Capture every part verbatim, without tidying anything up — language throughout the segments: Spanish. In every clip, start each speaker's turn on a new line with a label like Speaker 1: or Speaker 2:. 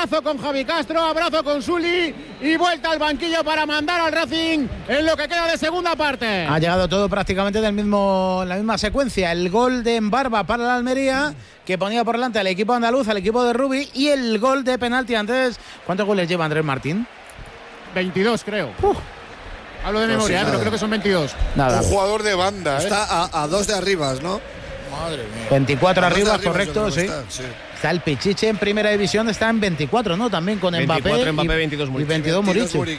Speaker 1: abrazo con Javi Castro, abrazo con Suli y vuelta al banquillo para mandar al Racing en lo que queda de segunda parte.
Speaker 2: Ha llegado todo prácticamente del mismo, la misma secuencia. El gol de Embarba para la Almería, que ponía por delante al equipo andaluz, al equipo de Rubi, y el gol de penalti antes. ¿Cuántos goles lleva Andrés Martín?
Speaker 1: veintidós, creo. Uh. Hablo de memoria, no, sí, pero creo que son veintidós.
Speaker 3: Nada. Un jugador de banda, ¿eh?
Speaker 4: Está a, a dos de arriba, ¿no?
Speaker 3: Madre mía.
Speaker 2: veinticuatro arriba, arriba, correcto, sí.
Speaker 3: Está, sí.
Speaker 2: Está el Pichichi en primera división, está en veinticuatro, ¿no? También con Mbappé.
Speaker 5: veinticuatro Mbappé,
Speaker 2: y,
Speaker 5: veintidós Muriqui.
Speaker 2: Y veintidós Muriqui.
Speaker 3: Sí.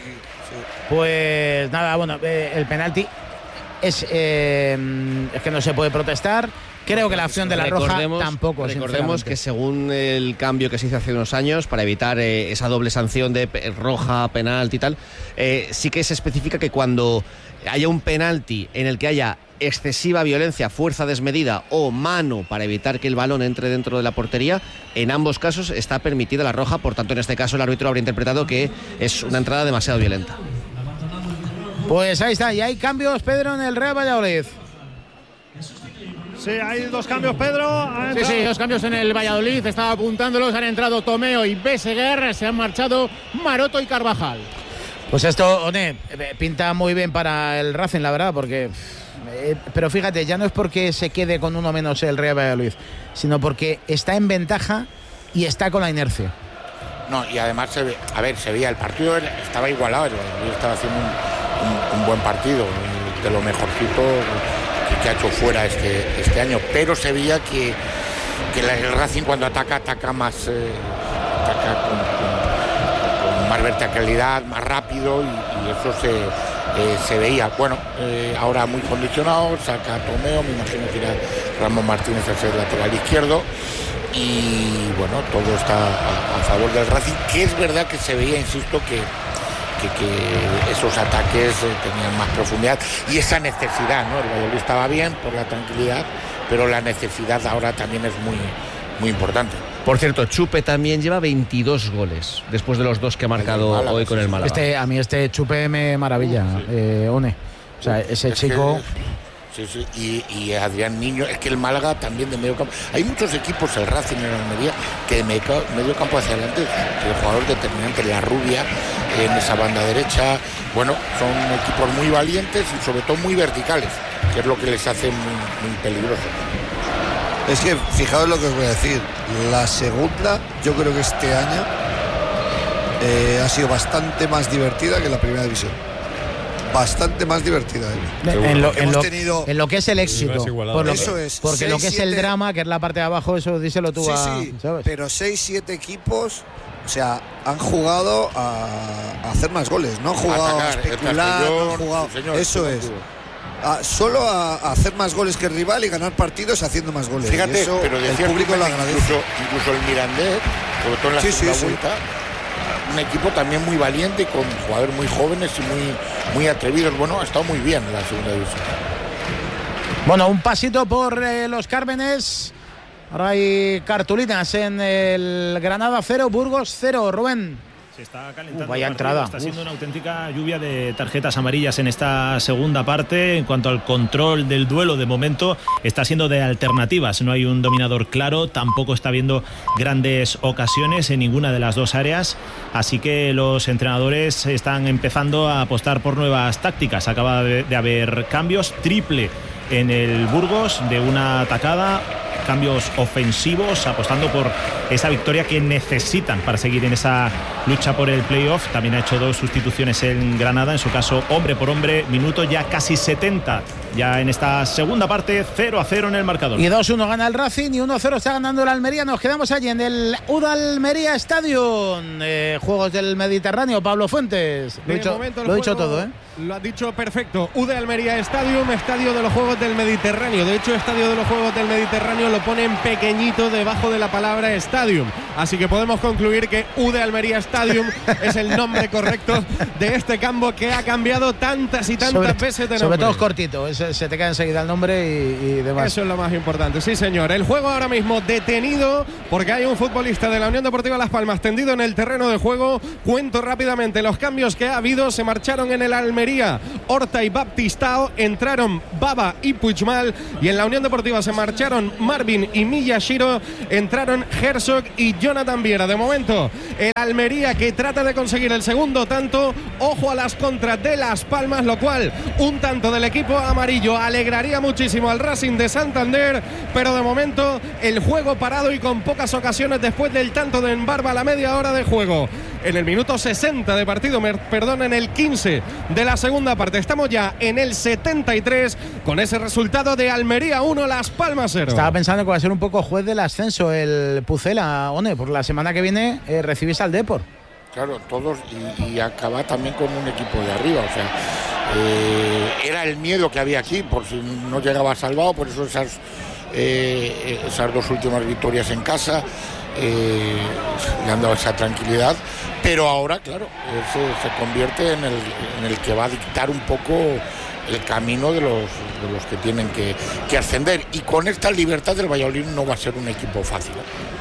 Speaker 2: Pues nada, bueno, eh, el penalti es, eh, es que no se puede protestar. Creo que la acción de la roja tampoco.
Speaker 5: Recordemos que según el cambio que se hizo hace unos años para evitar eh, esa doble sanción de pe- roja, penalti y tal, eh, sí que se especifica que cuando haya un penalti en el que haya excesiva violencia, fuerza desmedida o mano para evitar que el balón entre dentro de la portería, en ambos casos está permitida la roja. Por tanto, en este caso el árbitro habría interpretado que es una entrada demasiado violenta.
Speaker 2: Pues ahí está, y hay cambios, Pedro, en el Real Valladolid.
Speaker 6: Sí, hay dos cambios, Pedro.
Speaker 1: Sí, sí, dos cambios en el Valladolid. Estaba apuntándolos. Han entrado Tomeo y Beseguer. Se han marchado Maroto y Carvajal.
Speaker 2: Pues esto, One, pinta muy bien para el Racing, la verdad, porque... Eh, pero fíjate, ya no es porque se quede con uno menos el Real Valladolid, sino porque está en ventaja y está con la inercia.
Speaker 7: No, y además, se ve, a ver, se veía, el partido estaba igualado. El Valladolid estaba haciendo un, un, un buen partido, de lo mejorcito que ha hecho fuera este, este año, pero se veía que, que el Racing cuando ataca, ataca más, eh, ataca con, con, con más verticalidad, más rápido, y, y eso se, eh, se veía. Bueno, eh, ahora muy condicionado, saca a Tomeo, me imagino que irá Ramón Martínez a ser lateral izquierdo, y bueno, todo está a, a favor del Racing, que es verdad que se veía, insisto, que Que, que esos ataques eh, tenían más profundidad y esa necesidad, ¿no? El Valladolid estaba bien por la tranquilidad, pero la necesidad ahora también es muy, muy importante.
Speaker 5: Por cierto, Chupe también lleva veintidós goles después de los dos que ha marcado Málaga, hoy con el Málaga.
Speaker 2: Este, a mí este Chupe me maravilla, sí. eh, One. O sea, ese es chico...
Speaker 7: Que... Sí, sí, y, y Adrián Niño, es que el Málaga también de medio campo. Hay muchos equipos, el Racing en Almería, que de medio, medio campo hacia adelante, el jugador determinante, la Rubia, en esa banda derecha. Bueno, son equipos muy valientes y sobre todo muy verticales, que es lo que les hace muy, muy peligrosos.
Speaker 4: Es que, fijaos lo que os voy a decir, la segunda, yo creo que este año eh, ha sido bastante más divertida que la primera división. Bastante más divertida.
Speaker 2: ¿eh? En, lo, en, lo, tenido... en lo que es el éxito. Por lo
Speaker 4: eso
Speaker 2: que,
Speaker 4: es.
Speaker 2: Porque
Speaker 4: seis,
Speaker 2: lo que es
Speaker 4: siete...
Speaker 2: el drama, que es la parte de abajo, eso díselo tú
Speaker 4: sí,
Speaker 2: a...
Speaker 4: Sí,
Speaker 2: ¿sabes?
Speaker 4: Pero seis, siete equipos, o sea, han jugado a, a hacer más goles. No han jugado a, atacar, a especular, no han jugado... Sí, señor, eso es. A, solo a, a hacer más goles que el rival y ganar partidos haciendo más goles.
Speaker 7: Fíjate,
Speaker 4: eso
Speaker 7: pero
Speaker 4: el público lo agradece.
Speaker 7: Incluso, incluso el Mirandés, sobre todo en la
Speaker 4: sí,
Speaker 7: segunda
Speaker 4: sí,
Speaker 7: vuelta...
Speaker 4: Sí.
Speaker 7: Un equipo también muy valiente, con jugadores muy jóvenes y muy, muy atrevidos. Bueno, ha estado muy bien en la segunda división.
Speaker 2: Bueno, un pasito por eh, los Cármenes. Ahora hay cartulinas en el Granada cero, Burgos cero. Rubén.
Speaker 6: Se está calentando.
Speaker 2: Uh, vaya
Speaker 6: el partido,
Speaker 2: entrada.
Speaker 6: está siendo una auténtica lluvia de tarjetas amarillas en esta segunda parte. En cuanto al control del duelo, de momento está siendo de alternativas. No hay un dominador claro, tampoco está habiendo grandes ocasiones en ninguna de las dos áreas. Así que los entrenadores están empezando a apostar por nuevas tácticas. Acaba de, de haber cambios, triple en el Burgos de una atacada. Cambios ofensivos, apostando por esa victoria que necesitan para seguir en esa lucha por el playoff. También ha hecho dos sustituciones en Granada, en su caso hombre por hombre, minuto ya casi setenta, ya en esta segunda parte, cero a cero en el marcador.
Speaker 2: Y dos uno gana el Racing y uno cero está ganando el Almería. Nos quedamos allí en el U D Almería Stadium, eh, Juegos del Mediterráneo. Pablo Fuentes, lo he dicho, lo he dicho todo, ¿eh?
Speaker 6: Lo has dicho perfecto. U D Almería Stadium, estadio de los Juegos del Mediterráneo. De hecho, estadio de los Juegos del Mediterráneo lo ponen pequeñito debajo de la palabra Stadium. Así que podemos concluir que U D Almería Stadium es el nombre correcto de este campo que ha cambiado tantas y tantas
Speaker 2: sobre,
Speaker 6: veces de nombre.
Speaker 2: Sobre todo es cortito, es, se te queda enseguida el nombre y, y demás.
Speaker 6: Eso es lo más importante, sí señor. El juego ahora mismo detenido porque hay un futbolista de la Unión Deportiva Las Palmas tendido en el terreno de juego. Cuento rápidamente los cambios que ha habido. Se marcharon en el Almería Horta y Baptistao, entraron Baba y Puigmal, y en la Unión Deportiva se marcharon
Speaker 8: Marvin y Miyashiro, entraron Herzog y Jonathan Viera. De momento, el Almería que trata de conseguir el segundo tanto. Ojo a las contras de Las Palmas, lo cual un tanto del equipo amarillo alegraría muchísimo al Racing de Santander, pero de momento el juego parado y con pocas ocasiones después del tanto de Embarba a la media hora de juego. En el minuto sesenta de partido, perdón, en el quince de la segunda parte. Estamos ya en el setenta y tres con ese resultado de Almería uno, Las Palmas cero.
Speaker 2: Estaba pensando que va a ser un poco juez del ascenso el Pucela, One, por la semana que viene eh, recibís al Depor.
Speaker 7: Claro, todos, y, y acaba también con un equipo de arriba, o sea, eh, era el miedo que había aquí, por si no llegaba salvado, por eso esas, eh, esas dos últimas victorias en casa eh, le han dado esa tranquilidad, pero ahora, claro, se, se convierte en el, en el que va a dictar un poco el camino de los, de los que tienen que, que ascender, y con esta libertad del Valladolid no va a ser un equipo fácil.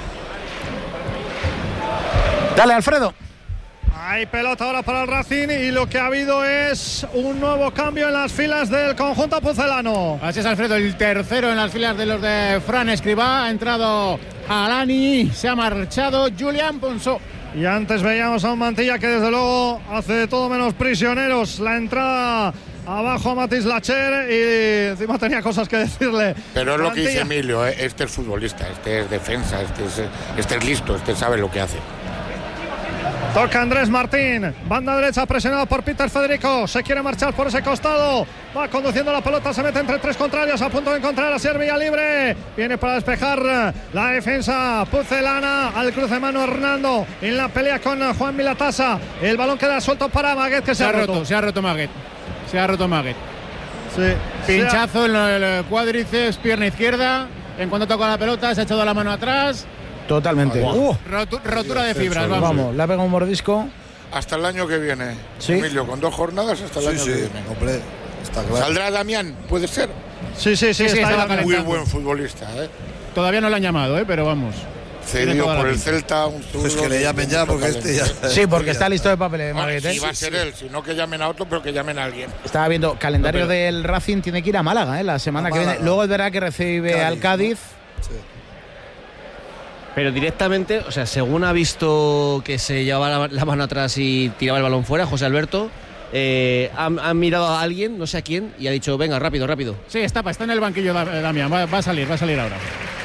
Speaker 2: Dale, Alfredo.
Speaker 9: Hay pelota ahora para el Racing y lo que ha habido es un nuevo cambio en las filas del conjunto pucelano.
Speaker 1: Así es, Alfredo, el tercero en las filas de los de Fran Escribá. Ha entrado Alani, se ha marchado Julián Ponsó.
Speaker 9: Y antes veíamos a un Mantilla que desde luego hace de todo menos prisioneros. La entrada abajo a Matis Lacher y encima tenía cosas que decirle.
Speaker 7: Pero es lo Mantilla. Que dice Emilio, ¿eh? Este es futbolista, este es defensa, este es, este es listo, este sabe lo que hace.
Speaker 9: Toca Andrés Martín, banda derecha presionado por Peter Federico, se quiere marchar por ese costado, va conduciendo la pelota, se mete entre tres contrarios, a punto de encontrar a Servilla libre, viene para despejar la defensa pucelana, al cruce de mano Hernando, en la pelea con Juan Milatasa, el balón queda suelto para Maguet, que se, se ha roto. roto.
Speaker 1: Se ha roto Maguet, se ha roto Maguet.
Speaker 9: Sí.
Speaker 1: Pinchazo en el cuádriceps, pierna izquierda, en cuanto toca la pelota se ha echado la mano atrás.
Speaker 2: Totalmente.
Speaker 1: Uh, Rotu rotura de fibras, vamos.
Speaker 2: Vamos, le ha pegado un mordisco.
Speaker 7: Hasta el año que viene,
Speaker 2: ¿sí?
Speaker 7: Emilio, con dos jornadas hasta el
Speaker 4: sí,
Speaker 7: año
Speaker 4: sí,
Speaker 7: que viene.
Speaker 4: Hombre, está claro.
Speaker 7: ¿Saldrá Damián? ¿Puede ser?
Speaker 9: Sí, sí, sí,
Speaker 1: sí,
Speaker 9: está,
Speaker 1: está
Speaker 7: muy buen futbolista, ¿eh?
Speaker 1: Todavía no lo han llamado, ¿eh? Pero vamos.
Speaker 7: Cedido por el Celta, un zurdo.
Speaker 4: Pues que le llamen ya, porque este ya.
Speaker 2: Sí, porque está listo de papeles, Maguet.
Speaker 7: Si va a ser él, si no que llamen a otro, pero que llamen a alguien.
Speaker 2: Estaba viendo, calendario no, pero... del Racing, tiene que ir a Málaga, ¿eh? La semana que viene. Luego es verdad que recibe Cádiz, al Cádiz.
Speaker 4: Sí.
Speaker 5: Pero directamente, o sea, según ha visto que se llevaba la, la mano atrás y tiraba el balón fuera, José Alberto, eh, han, han mirado a alguien, no sé a quién, y ha dicho, venga, rápido, rápido.
Speaker 1: Sí, está, está en el banquillo Damián, va, va a salir, va a salir ahora.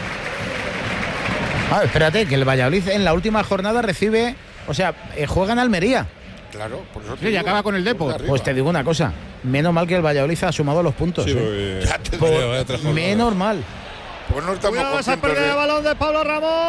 Speaker 2: Ah, espérate, que el Valladolid en la última jornada recibe, o sea, eh, juega en Almería.
Speaker 7: Claro, por eso te
Speaker 1: sí,
Speaker 7: digo,
Speaker 1: y acaba con el Depor.
Speaker 2: Pues te digo una cosa, menos mal que el Valladolid ha sumado los puntos.
Speaker 3: Sí,
Speaker 2: ¿eh?
Speaker 3: Por,
Speaker 2: menos mal.
Speaker 7: Pues no estamos
Speaker 9: Cuidado esa pérdida de balón de Pablo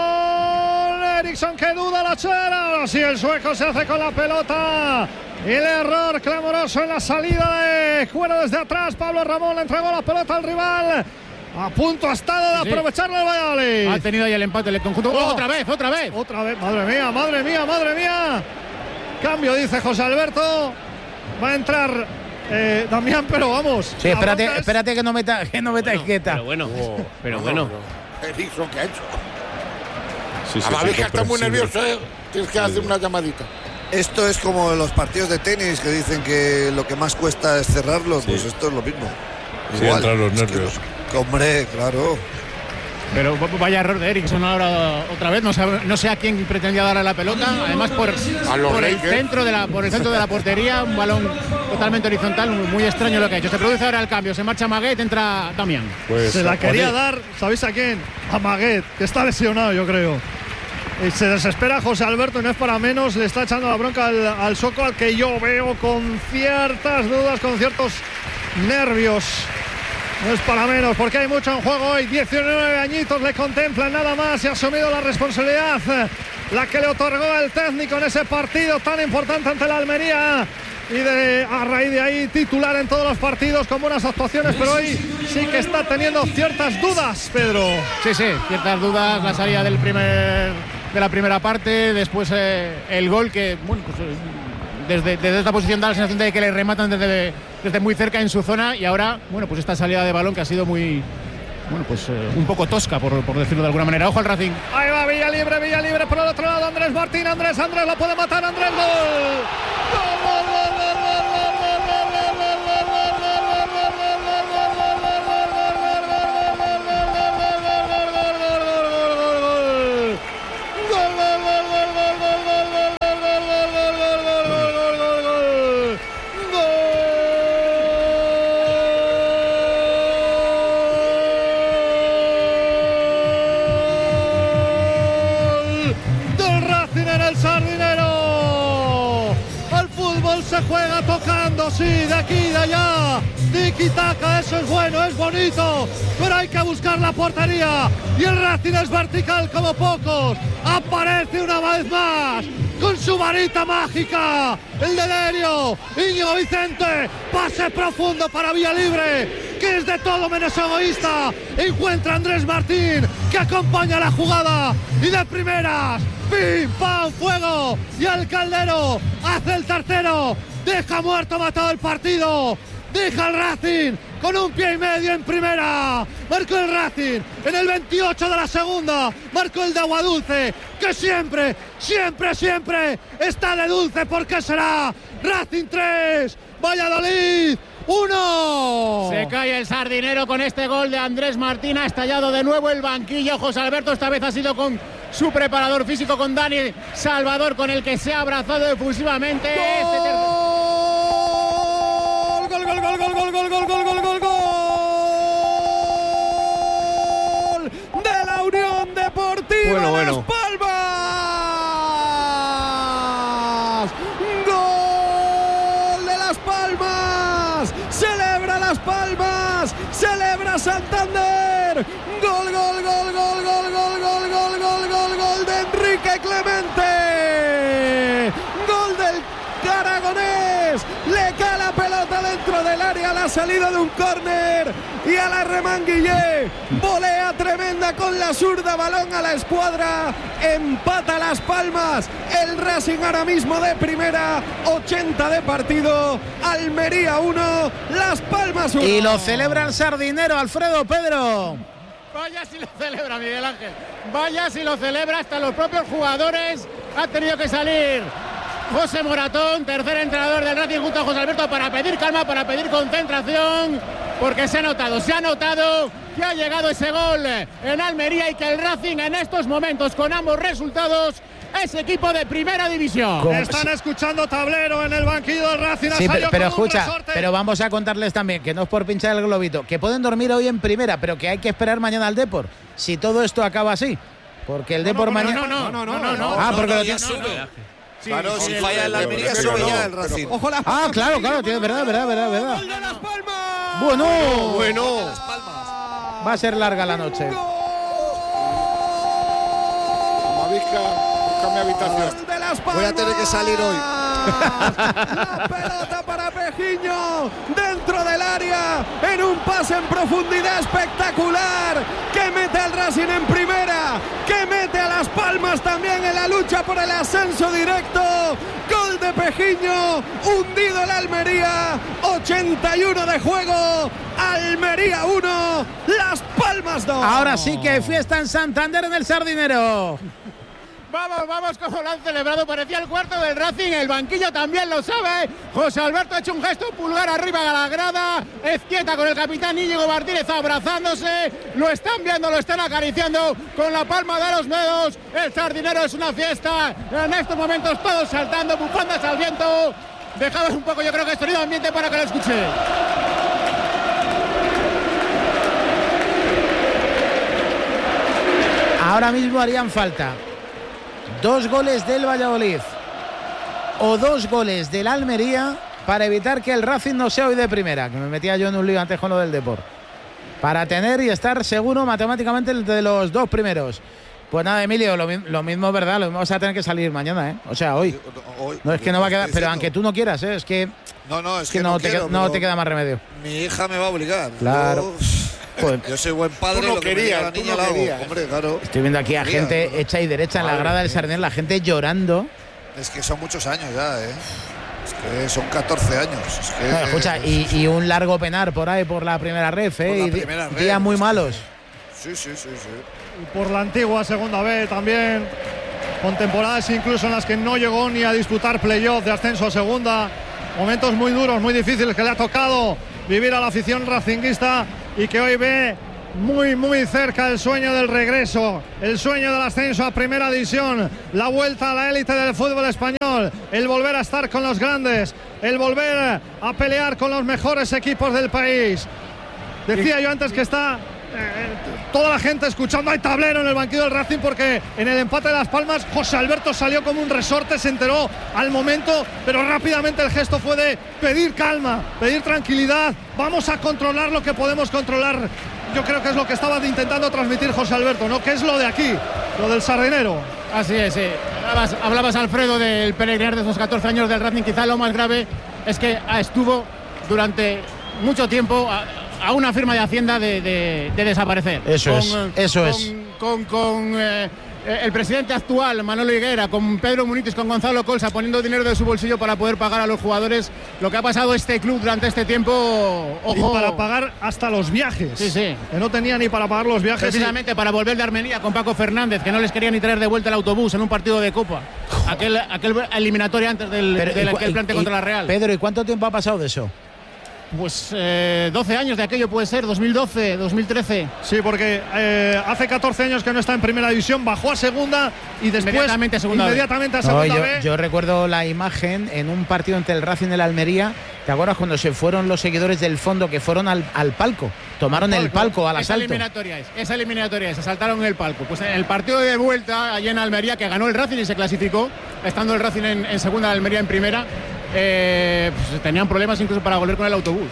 Speaker 9: Ramón. Eriksson que duda la chera. Si el sueco se hace con la pelota. El error clamoroso en la salida de Cuero desde atrás. Pablo Ramón le entregó la pelota al rival. A punto ha estado de aprovecharlo el Valladolid.
Speaker 1: Ha tenido ahí el empate el conjunto. Oh, otra vez, otra vez.
Speaker 9: Otra vez, madre mía, madre mía, madre mía. Cambio, dice José Alberto. Va a entrar eh, Damián, pero vamos.
Speaker 2: Sí, espérate, es... espérate que no meta, que no meta
Speaker 5: bueno,
Speaker 2: etiqueta.
Speaker 5: Pero bueno, oh, pero
Speaker 7: bueno.
Speaker 5: bueno.
Speaker 7: Eriksson, ¿qué ha hecho?
Speaker 3: Sí, sí,
Speaker 7: a Babija
Speaker 3: sí,
Speaker 7: está muy nervioso, ¿eh? Tienes que sí. hacer una llamadita.
Speaker 4: Esto es como los partidos de tenis que dicen que lo que más cuesta es cerrarlos, sí. Pues esto es lo mismo.
Speaker 3: Sí, Igual, entran los nervios.
Speaker 4: Que, hombre, claro.
Speaker 1: Pero vaya error de Eriksson ahora otra vez, no sé, no sé a quién pretendía darle la pelota, además por, por el centro de la por el centro de la portería, un balón totalmente horizontal, muy extraño lo que ha hecho. Se produce ahora el cambio, se marcha Maguet, entra Damián.
Speaker 9: Pues, se la quería dar, ¿sabéis a quién? A Maguet, que está lesionado, yo creo. Y se desespera José Alberto, y no es para menos, le está echando la bronca al, al Soco, al que yo veo con ciertas dudas, con ciertos nervios. No es para menos, porque hay mucho en juego hoy. diecinueve añitos le contemplan nada más y ha asumido la responsabilidad, la que le otorgó el técnico en ese partido tan importante ante la Almería. Y de, a raíz de ahí titular en todos los partidos con buenas actuaciones, pero hoy sí que está teniendo ciertas dudas, Pedro.
Speaker 1: Sí, sí, ciertas dudas. La salida del primer, de la primera parte, después eh, el gol que, bueno, pues, eh, Desde, desde esta posición da la sensación de que le rematan desde, desde muy cerca en su zona, y ahora, bueno, pues esta salida de balón que ha sido muy, bueno, pues eh, un poco tosca, por, por decirlo de alguna manera. Ojo al Racing.
Speaker 9: Ahí va Villa libre, Villa libre por el otro lado, Andrés Martín, Andrés, Andrés lo puede matar, Andrés, gol. ¡Gol, gol, gol, gol, gol, gol, gol, gol, gol, gol, gol, gol, gol, gol, se juega tocando, sí, de aquí y de allá. Tiki-taka, eso es bueno, es bonito, pero hay que buscar la portería. Y el Racing es vertical como pocos. Aparece una vez más con su varita mágica, el delirio. Íñigo Vicente, pase profundo para Villalibre, que es de todo menos egoísta. Encuentra a Andrés Martín, que acompaña la jugada, y de primeras, pim, pam, fuego. Y el Caldero hace el tercero. Deja muerto, matado el partido. Deja el Racing con un pie y medio en primera. Marcó el Racing en el veintiocho de la segunda. Marcó el de Aguadulce, que siempre, siempre, siempre está de dulce. ¿Por qué será? Racing tres, Valladolid uno.
Speaker 1: Se cae el Sardinero con este gol de Andrés Martín. Ha estallado de nuevo el banquillo. José Alberto esta vez ha sido con su preparador físico, con Dani Salvador, con el que se ha abrazado efusivamente.
Speaker 8: ¡Gol!
Speaker 1: Este ter...
Speaker 8: Gol, gol, gol, gol, gol, gol, gol, gol, gol, gol, gol de la Unión Deportiva
Speaker 5: bueno, bueno.
Speaker 8: Las Palmas. Gol de Las Palmas. Celebra Las Palmas. Celebra Santander. Gol, gol, gol, gol, gol, gol, gol, gol, gol, gol, gol de Enrique Clemente. Gol del aragonés, le cae la pelota dentro del área a la salida de un córner y a la Remanguillé, volea tremenda con la zurda, balón a la escuadra, empata Las Palmas, el Racing ahora mismo de primera, ochenta de partido, Almería uno, Las Palmas uno.
Speaker 2: Y lo celebra el Sardinero, Alfredo Pedro.
Speaker 1: Vaya si lo celebra, Miguel Ángel. Vaya si lo celebra, hasta los propios jugadores han tenido que salir. José Moratón, tercer entrenador del Racing, junto a José Alberto, para pedir calma, para pedir concentración, porque se ha notado, se ha notado que ha llegado ese gol en Almería y que el Racing en estos momentos, con ambos resultados, es equipo de primera división.
Speaker 9: ¿Cómo? Están escuchando tablero en el banquillo del Racing.
Speaker 2: Sí, pero, pero escucha, pero vamos a contarles también, que no es por pinchar el globito, que pueden dormir hoy en primera, pero que hay que esperar mañana al Depor, si todo esto acaba así. Porque el Depor
Speaker 1: no, no,
Speaker 2: mañana...
Speaker 1: No, no, no, no, no.
Speaker 2: Ah, porque
Speaker 4: no,
Speaker 2: lo
Speaker 4: ya sube. Sí, claro, si falla el Almería, sube ya el Racing.
Speaker 8: Ojo, Las
Speaker 2: Ah, claro, claro, tío, verdad, verdad, verdad, verdad.
Speaker 8: ¡Gol de Las Palmas!
Speaker 2: Bueno,
Speaker 4: bueno. Las Palmas.
Speaker 2: Va a ser larga la noche.
Speaker 7: Mavisca, busca mi habitación.
Speaker 8: De Las Palmas.
Speaker 4: Voy a tener que salir hoy.
Speaker 8: La pelota para Pejiño dentro del área en un pase en profundidad espectacular que mete al Racing en primera, que mete a Las Palmas también en la lucha por el ascenso directo. Gol de Pejiño, hundido el Almería, ochenta y uno de juego, Almería uno, Las Palmas dos.
Speaker 2: Ahora sí que hay fiesta en Santander en el Sardinero.
Speaker 1: Vamos, vamos, como lo han celebrado, parecía el cuarto del Racing, el banquillo también lo sabe. José Alberto ha hecho un gesto, pulgar arriba a la grada, Ezquieta con el capitán Íñigo Martínez abrazándose, lo están viendo, lo están acariciando con la palma de los dedos. El Sardinero es una fiesta, en estos momentos todos saltando, bufandas al viento. Dejamos un poco, yo creo que el sonido ambiente para que lo escuche.
Speaker 2: Ahora mismo harían falta dos goles del Valladolid o dos goles del Almería para evitar que el Racing no sea hoy de primera, que me metía yo en un lío antes con lo del Depor, para tener y estar seguro matemáticamente de los dos primeros. Pues nada, Emilio, lo, lo mismo, ¿verdad? Lo mismo vas a tener que salir mañana, ¿eh? O sea, hoy.
Speaker 4: hoy
Speaker 2: no es que no va a quedar, pero aunque tú no quieras, ¿eh? Es que
Speaker 4: no, no, es,
Speaker 2: es que,
Speaker 4: que
Speaker 2: no,
Speaker 4: no,
Speaker 2: te,
Speaker 4: quiero,
Speaker 2: no te queda más remedio.
Speaker 4: Mi hija me va a obligar.
Speaker 2: Claro.
Speaker 4: Yo,
Speaker 2: Joder.
Speaker 4: yo soy buen padre,
Speaker 7: no
Speaker 4: lo que
Speaker 7: querías,
Speaker 4: me la niña
Speaker 7: no
Speaker 4: la hago.
Speaker 7: querías.
Speaker 4: Hombre, claro.
Speaker 2: Estoy viendo aquí a
Speaker 4: Quería,
Speaker 2: gente
Speaker 4: ¿no?
Speaker 2: hecha y derecha en la
Speaker 7: Madre
Speaker 2: grada del
Speaker 7: mía.
Speaker 2: Sardinero, la gente llorando.
Speaker 4: Es que son muchos años ya, ¿eh? Es que son catorce años. Es que,
Speaker 2: No, escucha, y, y un largo penar por ahí por la primera ref, ¿eh?
Speaker 4: Por la
Speaker 2: Y di-
Speaker 4: primera ref,
Speaker 2: días muy
Speaker 4: sí.
Speaker 2: malos.
Speaker 4: Sí, sí, sí, sí.
Speaker 9: Y por la antigua segunda B también, con temporadas incluso en las que no llegó ni a disputar playoff de ascenso a segunda. Momentos muy duros, muy difíciles que le ha tocado vivir a la afición racinguista y que hoy ve muy, muy cerca el sueño del regreso, el sueño del ascenso a primera división, la vuelta a la élite del fútbol español, el volver a estar con los grandes, el volver a pelear con los mejores equipos del país. Decía yo antes que está... Eh, toda la gente escuchando. Hay tablero en el banquillo del Racing porque en el empate de Las Palmas José Alberto salió como un resorte, se enteró al momento, pero rápidamente el gesto fue de pedir calma, pedir tranquilidad. Vamos a controlar lo que podemos controlar. Yo creo que es lo que estaba intentando transmitir José Alberto, ¿no? Que es lo de aquí, lo del Sardinero.
Speaker 1: Así es, sí. Hablabas, hablabas, Alfredo, del peregrinar de esos catorce años del Racing. Quizá lo más grave es que estuvo durante mucho tiempo a, a una firma de Hacienda de, de, de desaparecer.
Speaker 2: Eso
Speaker 1: con,
Speaker 2: es, eso
Speaker 1: con,
Speaker 2: es.
Speaker 1: Con, con eh, el presidente actual, Manolo Higuera, con Pedro Munitis, con Gonzalo Colsa, poniendo dinero de su bolsillo para poder pagar a los jugadores lo que ha pasado este club durante este tiempo. Ojo.
Speaker 9: Y para pagar hasta los viajes.
Speaker 1: Sí, sí.
Speaker 9: Que no tenía ni para pagar los viajes.
Speaker 1: Precisamente y... para volver de Armenia con Paco Fernández, que no les quería ni traer de vuelta el autobús en un partido de Copa. Aquel, aquel eliminatorio antes del,
Speaker 2: Pero,
Speaker 1: del
Speaker 2: y,
Speaker 1: aquel plante
Speaker 2: y,
Speaker 1: contra la Real.
Speaker 2: Pedro, ¿y cuánto tiempo ha pasado de eso?
Speaker 1: Pues eh, doce años de aquello, puede ser, dos mil doce, dos mil trece.
Speaker 9: Sí, porque eh, hace catorce años que no está en primera división, bajó a segunda y después
Speaker 1: inmediatamente a segunda
Speaker 9: inmediatamente a segunda
Speaker 2: no, yo,
Speaker 9: B.
Speaker 2: yo recuerdo la imagen en un partido entre el Racing y el Almería. ¿Te acuerdas cuando se fueron los seguidores del fondo que fueron al, al palco? Tomaron palco, el palco al
Speaker 1: esa
Speaker 2: asalto.
Speaker 1: Eliminatoria es, esa eliminatoria es, se saltaron el palco. Pues en el partido de vuelta allí en Almería, que ganó el Racing y se clasificó, estando el Racing en, en segunda, Almería en primera, eh, pues tenían problemas incluso para volver con el autobús.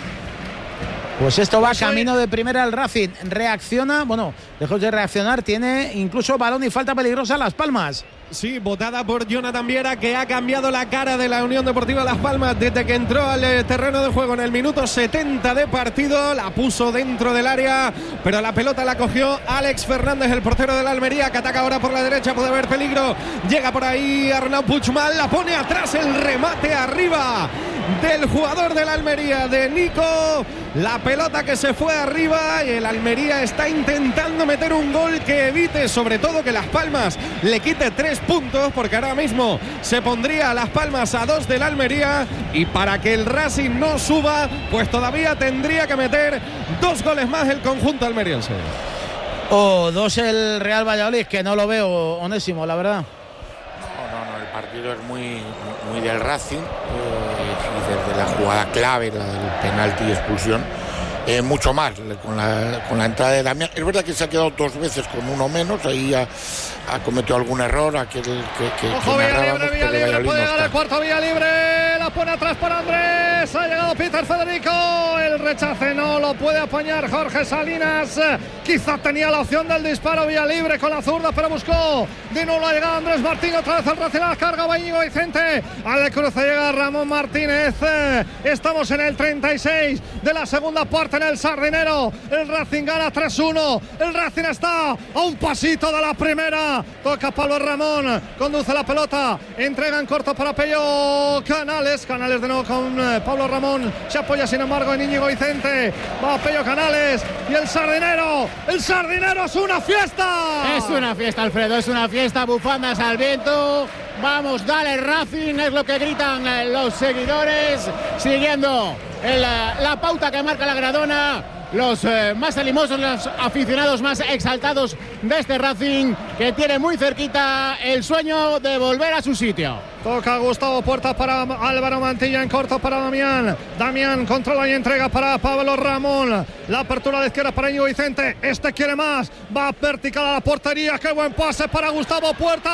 Speaker 2: Pues esto va camino de primera al Racing. Reacciona, bueno, lejos de reaccionar, tiene incluso balón y falta peligrosa Las Palmas.
Speaker 8: Sí, votada por Jonathan Viera, que ha cambiado la cara de la Unión Deportiva Las Palmas desde que entró al terreno de juego en el minuto setenta de partido. La puso dentro del área, pero la pelota la cogió Alex Fernández, el portero de la Almería, que ataca ahora por la derecha, puede haber peligro. Llega por ahí Arnau Puigmal, la pone atrás, el remate arriba del jugador de la Almería, de Nico. La pelota que se fue arriba y el Almería está intentando meter un gol que evite, sobre todo, que Las Palmas le quite tres puntos, porque ahora mismo se pondría Las Palmas a dos del Almería, y para que el Racing no suba, pues todavía tendría que meter dos goles más el conjunto almeriense.
Speaker 2: O dos el Real Valladolid, que no lo veo, Onésimo, la verdad.
Speaker 7: No, no, no, el partido es muy, muy del Racing, eh, y desde la jugada clave, la del penalti y expulsión, eh, mucho más con la, con la entrada de Damián. Es verdad que se ha quedado dos veces con uno menos, ahí ha, ha cometido algún error, aquel que, que,
Speaker 9: Ojo,
Speaker 7: que
Speaker 9: Villa Libre, Villa Libre, puede llegar
Speaker 7: no
Speaker 9: el cuarto, Villa Libre, la pone atrás para Andrés, ha llegado Peter Federico, el rechace no lo puede apañar Jorge Salinas, quizá tenía la opción del disparo Villa Libre con la zurda, pero buscó, de nuevo ha llegado Andrés Martín, otra vez el Racing a la carga, va Íñigo Vicente, al cruce llega Ramón Martínez, estamos en el treinta y seis de la segunda parte en el Sardinero, el Racing gana tres uno, el Racing está a un pasito de la primera, toca Pablo Ramón, conduce la pelota, entrega en corto para Pello Canales, Canales de nuevo con eh, Pablo Ramón, se apoya sin embargo en Íñigo Vicente, va Pello Canales y el Sardinero, el Sardinero es una fiesta.
Speaker 1: Es una fiesta, Alfredo, es una fiesta, bufandas al viento, vamos, dale Racing, es lo que gritan eh, los seguidores, siguiendo el, la pauta que marca la Gradona. Los eh, más animosos, los aficionados más exaltados de este Racing, que tiene muy cerquita el sueño de volver a su sitio.
Speaker 9: Toca Gustavo Puertas para Álvaro Mantilla, en corto para Damián. Damián controla y entrega para Pablo Ramón. La apertura a la izquierda para Íñigo Vicente. Este quiere más. Va vertical a la portería. Qué buen pase para Gustavo Puertas.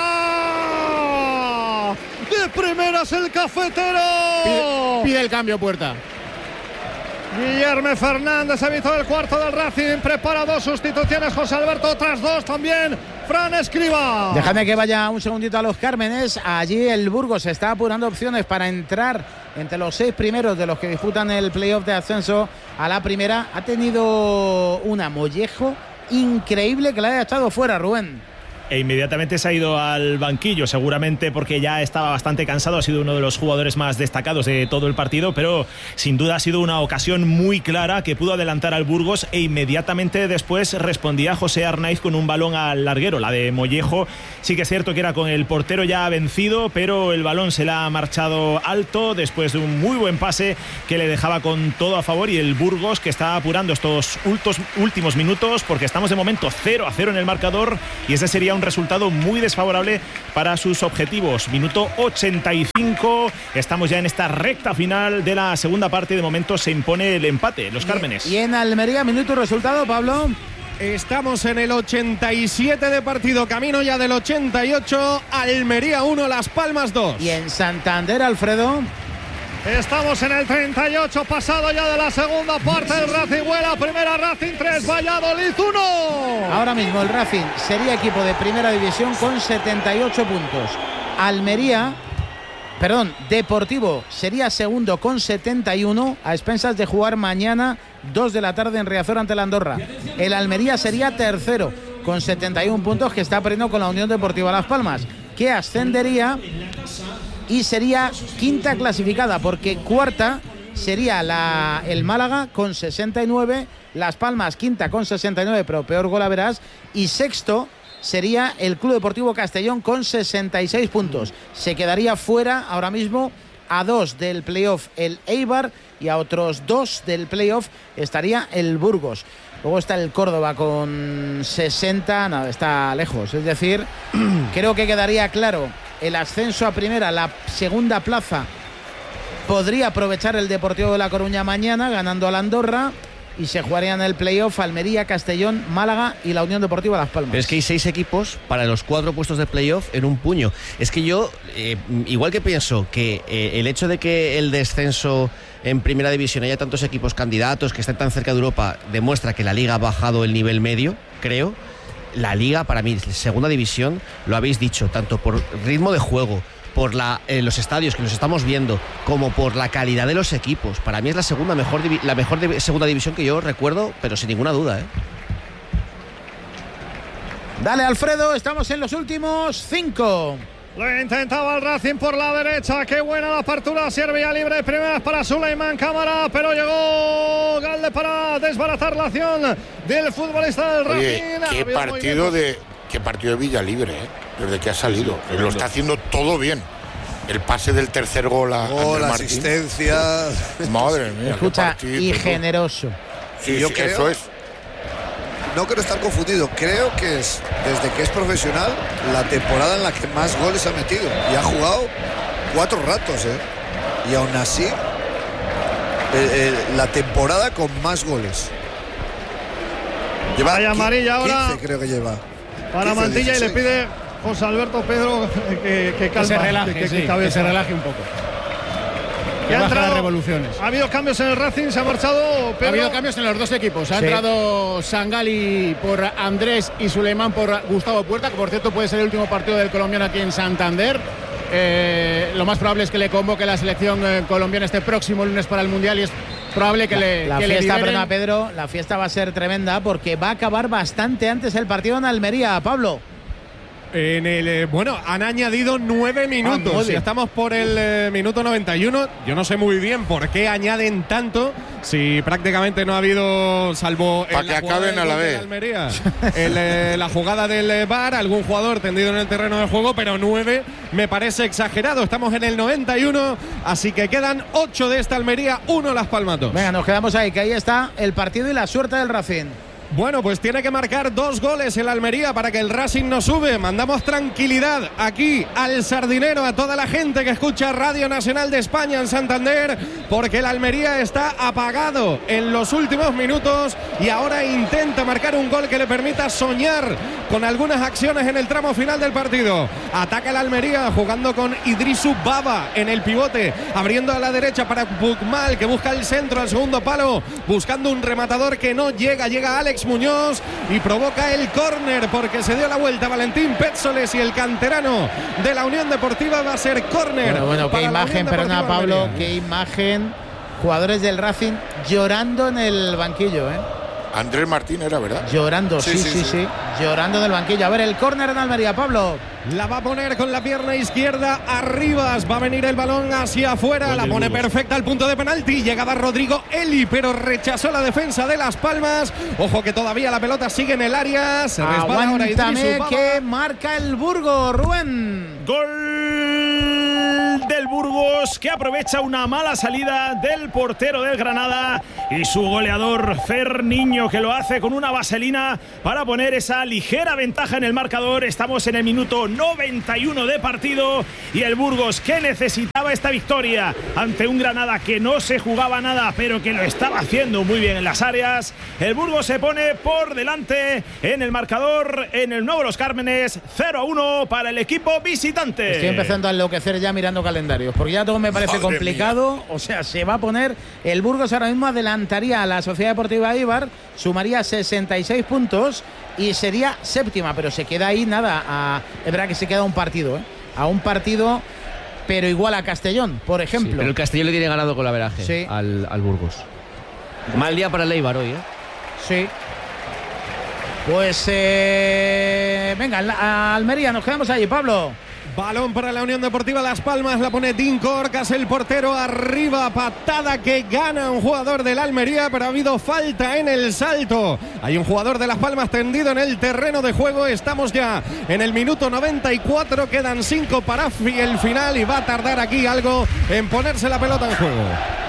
Speaker 9: De primeras el cafetero.
Speaker 1: Pide, pide el cambio, Puerta.
Speaker 9: Guillermo Fernández evitó el cuarto del Racing, prepara dos sustituciones José Alberto, otras dos también Fran Escriba.
Speaker 2: Déjame que vaya un segundito a Los Cármenes. Allí el Burgos está apurando opciones para entrar entre los seis primeros de los que disputan el playoff de ascenso a la primera. Ha tenido una Mollejo increíble que la haya estado fuera, Rubén.
Speaker 6: E inmediatamente se ha ido al banquillo, seguramente porque ya estaba bastante cansado, ha sido uno de los jugadores más destacados de todo el partido, pero sin duda ha sido una ocasión muy clara que pudo adelantar al Burgos, e inmediatamente después respondía José Arnaiz con un balón al larguero. La de Mollejo sí que es cierto que era con el portero ya vencido, pero el balón se le ha marchado alto después de un muy buen pase que le dejaba con todo a favor, y el Burgos, que está apurando estos últimos minutos, porque estamos de momento cero a cero en el marcador, y ese sería un resultado muy desfavorable para sus objetivos. Minuto ochenta y cinco, estamos ya en esta recta final de la segunda parte. De momento se impone el empate, Los Cármenes.
Speaker 2: Y en Almería, minuto y resultado, Pablo.
Speaker 8: Estamos en el ochenta y siete de partido, camino ya del ochenta y ocho. Almería uno, Las Palmas dos.
Speaker 2: Y en Santander, Alfredo.
Speaker 9: Estamos en el treinta y ocho, pasado ya de la segunda parte. El Racing vuela, primera Racing tres, Valladolid uno.
Speaker 2: Ahora mismo el Racing sería equipo de primera división con setenta y ocho puntos. Almería, perdón, Deportivo sería segundo con setenta y uno, a expensas de jugar mañana dos de la tarde en Riazor ante la Andorra. El Almería sería tercero con setenta y uno puntos, que está perdiendo con la Unión Deportiva Las Palmas, que ascendería y sería quinta clasificada, porque cuarta sería la, el Málaga con sesenta y nueve, Las Palmas quinta con sesenta y nueve, pero peor gol a verás, y sexto sería el Club Deportivo Castellón con sesenta y seis puntos. Se quedaría fuera ahora mismo a dos del playoff el Eibar, y a otros dos del playoff estaría el Burgos. Luego está el Córdoba con sesenta, nada, está lejos. Es decir, creo que quedaría claro el ascenso a primera, la segunda plaza podría aprovechar el Deportivo de La Coruña mañana ganando a la Andorra, y se jugarían el playoff Almería, Castellón, Málaga y la Unión Deportiva Las Palmas.
Speaker 5: Pero es que hay seis equipos para los cuatro puestos de playoff en un puño. Es que yo, eh, igual que pienso que eh, el hecho de que el descenso en primera división haya tantos equipos candidatos que estén tan cerca de Europa demuestra que la Liga ha bajado el nivel medio, creo. La Liga, para mí, segunda división, lo habéis dicho, tanto por ritmo de juego, por la, eh, los estadios que los estamos viendo, como por la calidad de los equipos. Para mí es la segunda mejor, la mejor div segunda división que yo recuerdo, pero sin ninguna duda, ¿eh?
Speaker 2: Dale, Alfredo, estamos en los últimos cinco.
Speaker 9: Lo intentaba el Racing por la derecha. Qué buena la apertura. Servía libre. Primeras para Suleiman Cámara. Pero llegó Galde para desbaratar la acción del futbolista del
Speaker 7: Oye,
Speaker 9: Racing.
Speaker 7: qué partido de qué partido de Villalibre, ¿eh? Desde que ha salido. Lo está haciendo todo bien. El pase del tercer gol a
Speaker 4: Gol, asistencia.
Speaker 7: Madre mía.
Speaker 2: Escucha, y generoso.
Speaker 7: Sí,
Speaker 4: yo
Speaker 7: sí,
Speaker 4: creo,
Speaker 7: eso es.
Speaker 4: No quiero estar confundido. Creo que es, desde que es profesional, la temporada en la que más goles ha metido. Y ha jugado cuatro ratos, ¿eh? Y aún así, eh, eh, la temporada con más goles.
Speaker 9: Lleva amarilla ahora.
Speaker 4: quince creo que lleva.
Speaker 9: Para
Speaker 4: quince,
Speaker 9: Mantilla,
Speaker 4: dieciséis.
Speaker 9: y le pide José Alberto Pedro que, que, calma,
Speaker 1: que se relaje,
Speaker 9: que, que,
Speaker 1: sí,
Speaker 9: que,
Speaker 1: que se relaje un poco. Que
Speaker 9: ha
Speaker 1: baja
Speaker 9: entrado,
Speaker 1: las revoluciones.
Speaker 9: Ha habido cambios en el Racing, se ha marchado Pedro.
Speaker 1: Ha habido cambios en los dos equipos. Ha
Speaker 2: Sí.
Speaker 1: entrado Sangali por Andrés y Suleiman por Gustavo Puerta, que por cierto puede ser el último partido del colombiano aquí en Santander. Eh, lo más probable es que le convoque la selección eh, colombiana este próximo lunes para el Mundial, y es probable que
Speaker 2: la,
Speaker 1: le
Speaker 2: la
Speaker 1: que
Speaker 2: fiesta,
Speaker 1: le
Speaker 2: perdona, Pedro, la fiesta va a ser tremenda porque va a acabar bastante antes el partido en Almería, Pablo.
Speaker 8: En el, eh, bueno, han añadido nueve minutos.
Speaker 2: Ah, nueve.
Speaker 8: Y estamos por el eh, minuto noventa y uno. Yo no sé muy bien por qué añaden tanto, si prácticamente no ha habido, salvo
Speaker 7: Pa'
Speaker 8: en
Speaker 7: que
Speaker 8: la jugada
Speaker 7: acaben
Speaker 8: del
Speaker 7: a la
Speaker 8: gol de
Speaker 7: vez.
Speaker 8: Almería, el, eh, la jugada del eh, V A R, algún jugador tendido en el terreno de juego, pero nueve me parece exagerado. Estamos en el noventa y uno, así que quedan ocho de esta Almería, uno Las Palmas dos.
Speaker 2: Venga, nos quedamos ahí, que ahí está el partido y la suerte del Racing.
Speaker 8: Bueno, pues tiene que marcar dos goles el Almería para que el Racing no sube. Mandamos tranquilidad aquí al Sardinero, a toda la gente que escucha Radio Nacional de España en Santander, porque el Almería está apagado en los últimos minutos y ahora intenta marcar un gol que le permita soñar con algunas acciones en el tramo final del partido. Ataca el Almería jugando con Idrisu Baba en el pivote, abriendo a la derecha para Bukmal, que busca el centro al segundo palo, buscando un rematador que no llega. Llega Alex Muñoz y provoca el córner porque se dio la vuelta Valentín Pétzoles, y el canterano de la Unión Deportiva va a ser córner.
Speaker 2: Bueno, bueno, qué
Speaker 8: para la
Speaker 2: imagen,
Speaker 8: Unión
Speaker 2: perdona
Speaker 8: Deportiva
Speaker 2: Pablo,
Speaker 8: Almería.
Speaker 2: qué imagen. Jugadores del Racing llorando en el banquillo, ¿eh?
Speaker 7: Andrés Martín era, ¿verdad?
Speaker 2: Llorando, sí, sí, sí, sí, sí. Llorando en el banquillo. A ver, el córner en Almería, Pablo.
Speaker 8: La va a poner con la pierna izquierda arriba. Va a venir el balón hacia afuera. La pone perfecta al punto de penalti. Llegaba Rodrigo Eli, pero rechazó la defensa de Las Palmas. Ojo que todavía la pelota sigue en el área. Se resbala ahora Idrisu
Speaker 2: Aguántame
Speaker 8: Baba.
Speaker 2: que marca el Burgos, Rubén.
Speaker 6: Gol del Burgos Burgos, que aprovecha una mala salida del portero del Granada y su goleador Fer Niño, que lo hace con una vaselina para poner esa ligera ventaja en el marcador. Estamos en el minuto noventa y uno de partido y el Burgos, que necesitaba esta victoria ante un Granada que no se jugaba nada, pero que lo estaba haciendo muy bien en las áreas. El Burgos se pone por delante en el marcador en el Nuevo Los Cármenes, cero a uno para el equipo visitante.
Speaker 2: Estoy empezando a enloquecer ya mirando calendarios, porque ya todo me parece Madre complicado. Mía. O sea, se va a poner el Burgos ahora mismo, adelantaría a la Sociedad Deportiva Eibar, sumaría sesenta y seis puntos y sería séptima, pero se queda ahí nada. A, es verdad que se queda un partido, ¿eh? A un partido, pero igual a Castellón, por ejemplo. Sí,
Speaker 5: pero el Castellón le tiene ganado con la veraje sí. al, al Burgos. Mal día para el Eibar hoy, ¿eh?
Speaker 2: Sí. Pues eh, venga, a Almería, nos quedamos allí, Pablo.
Speaker 8: Balón para la Unión Deportiva Las Palmas, la pone Dinko Orcas, el portero arriba, patada que gana un jugador del Almería, pero ha habido falta en el salto. Hay un jugador de Las Palmas tendido en el terreno de juego, estamos ya en el minuto noventa y cuatro, quedan cinco para el final y va a tardar aquí algo en ponerse la pelota en juego.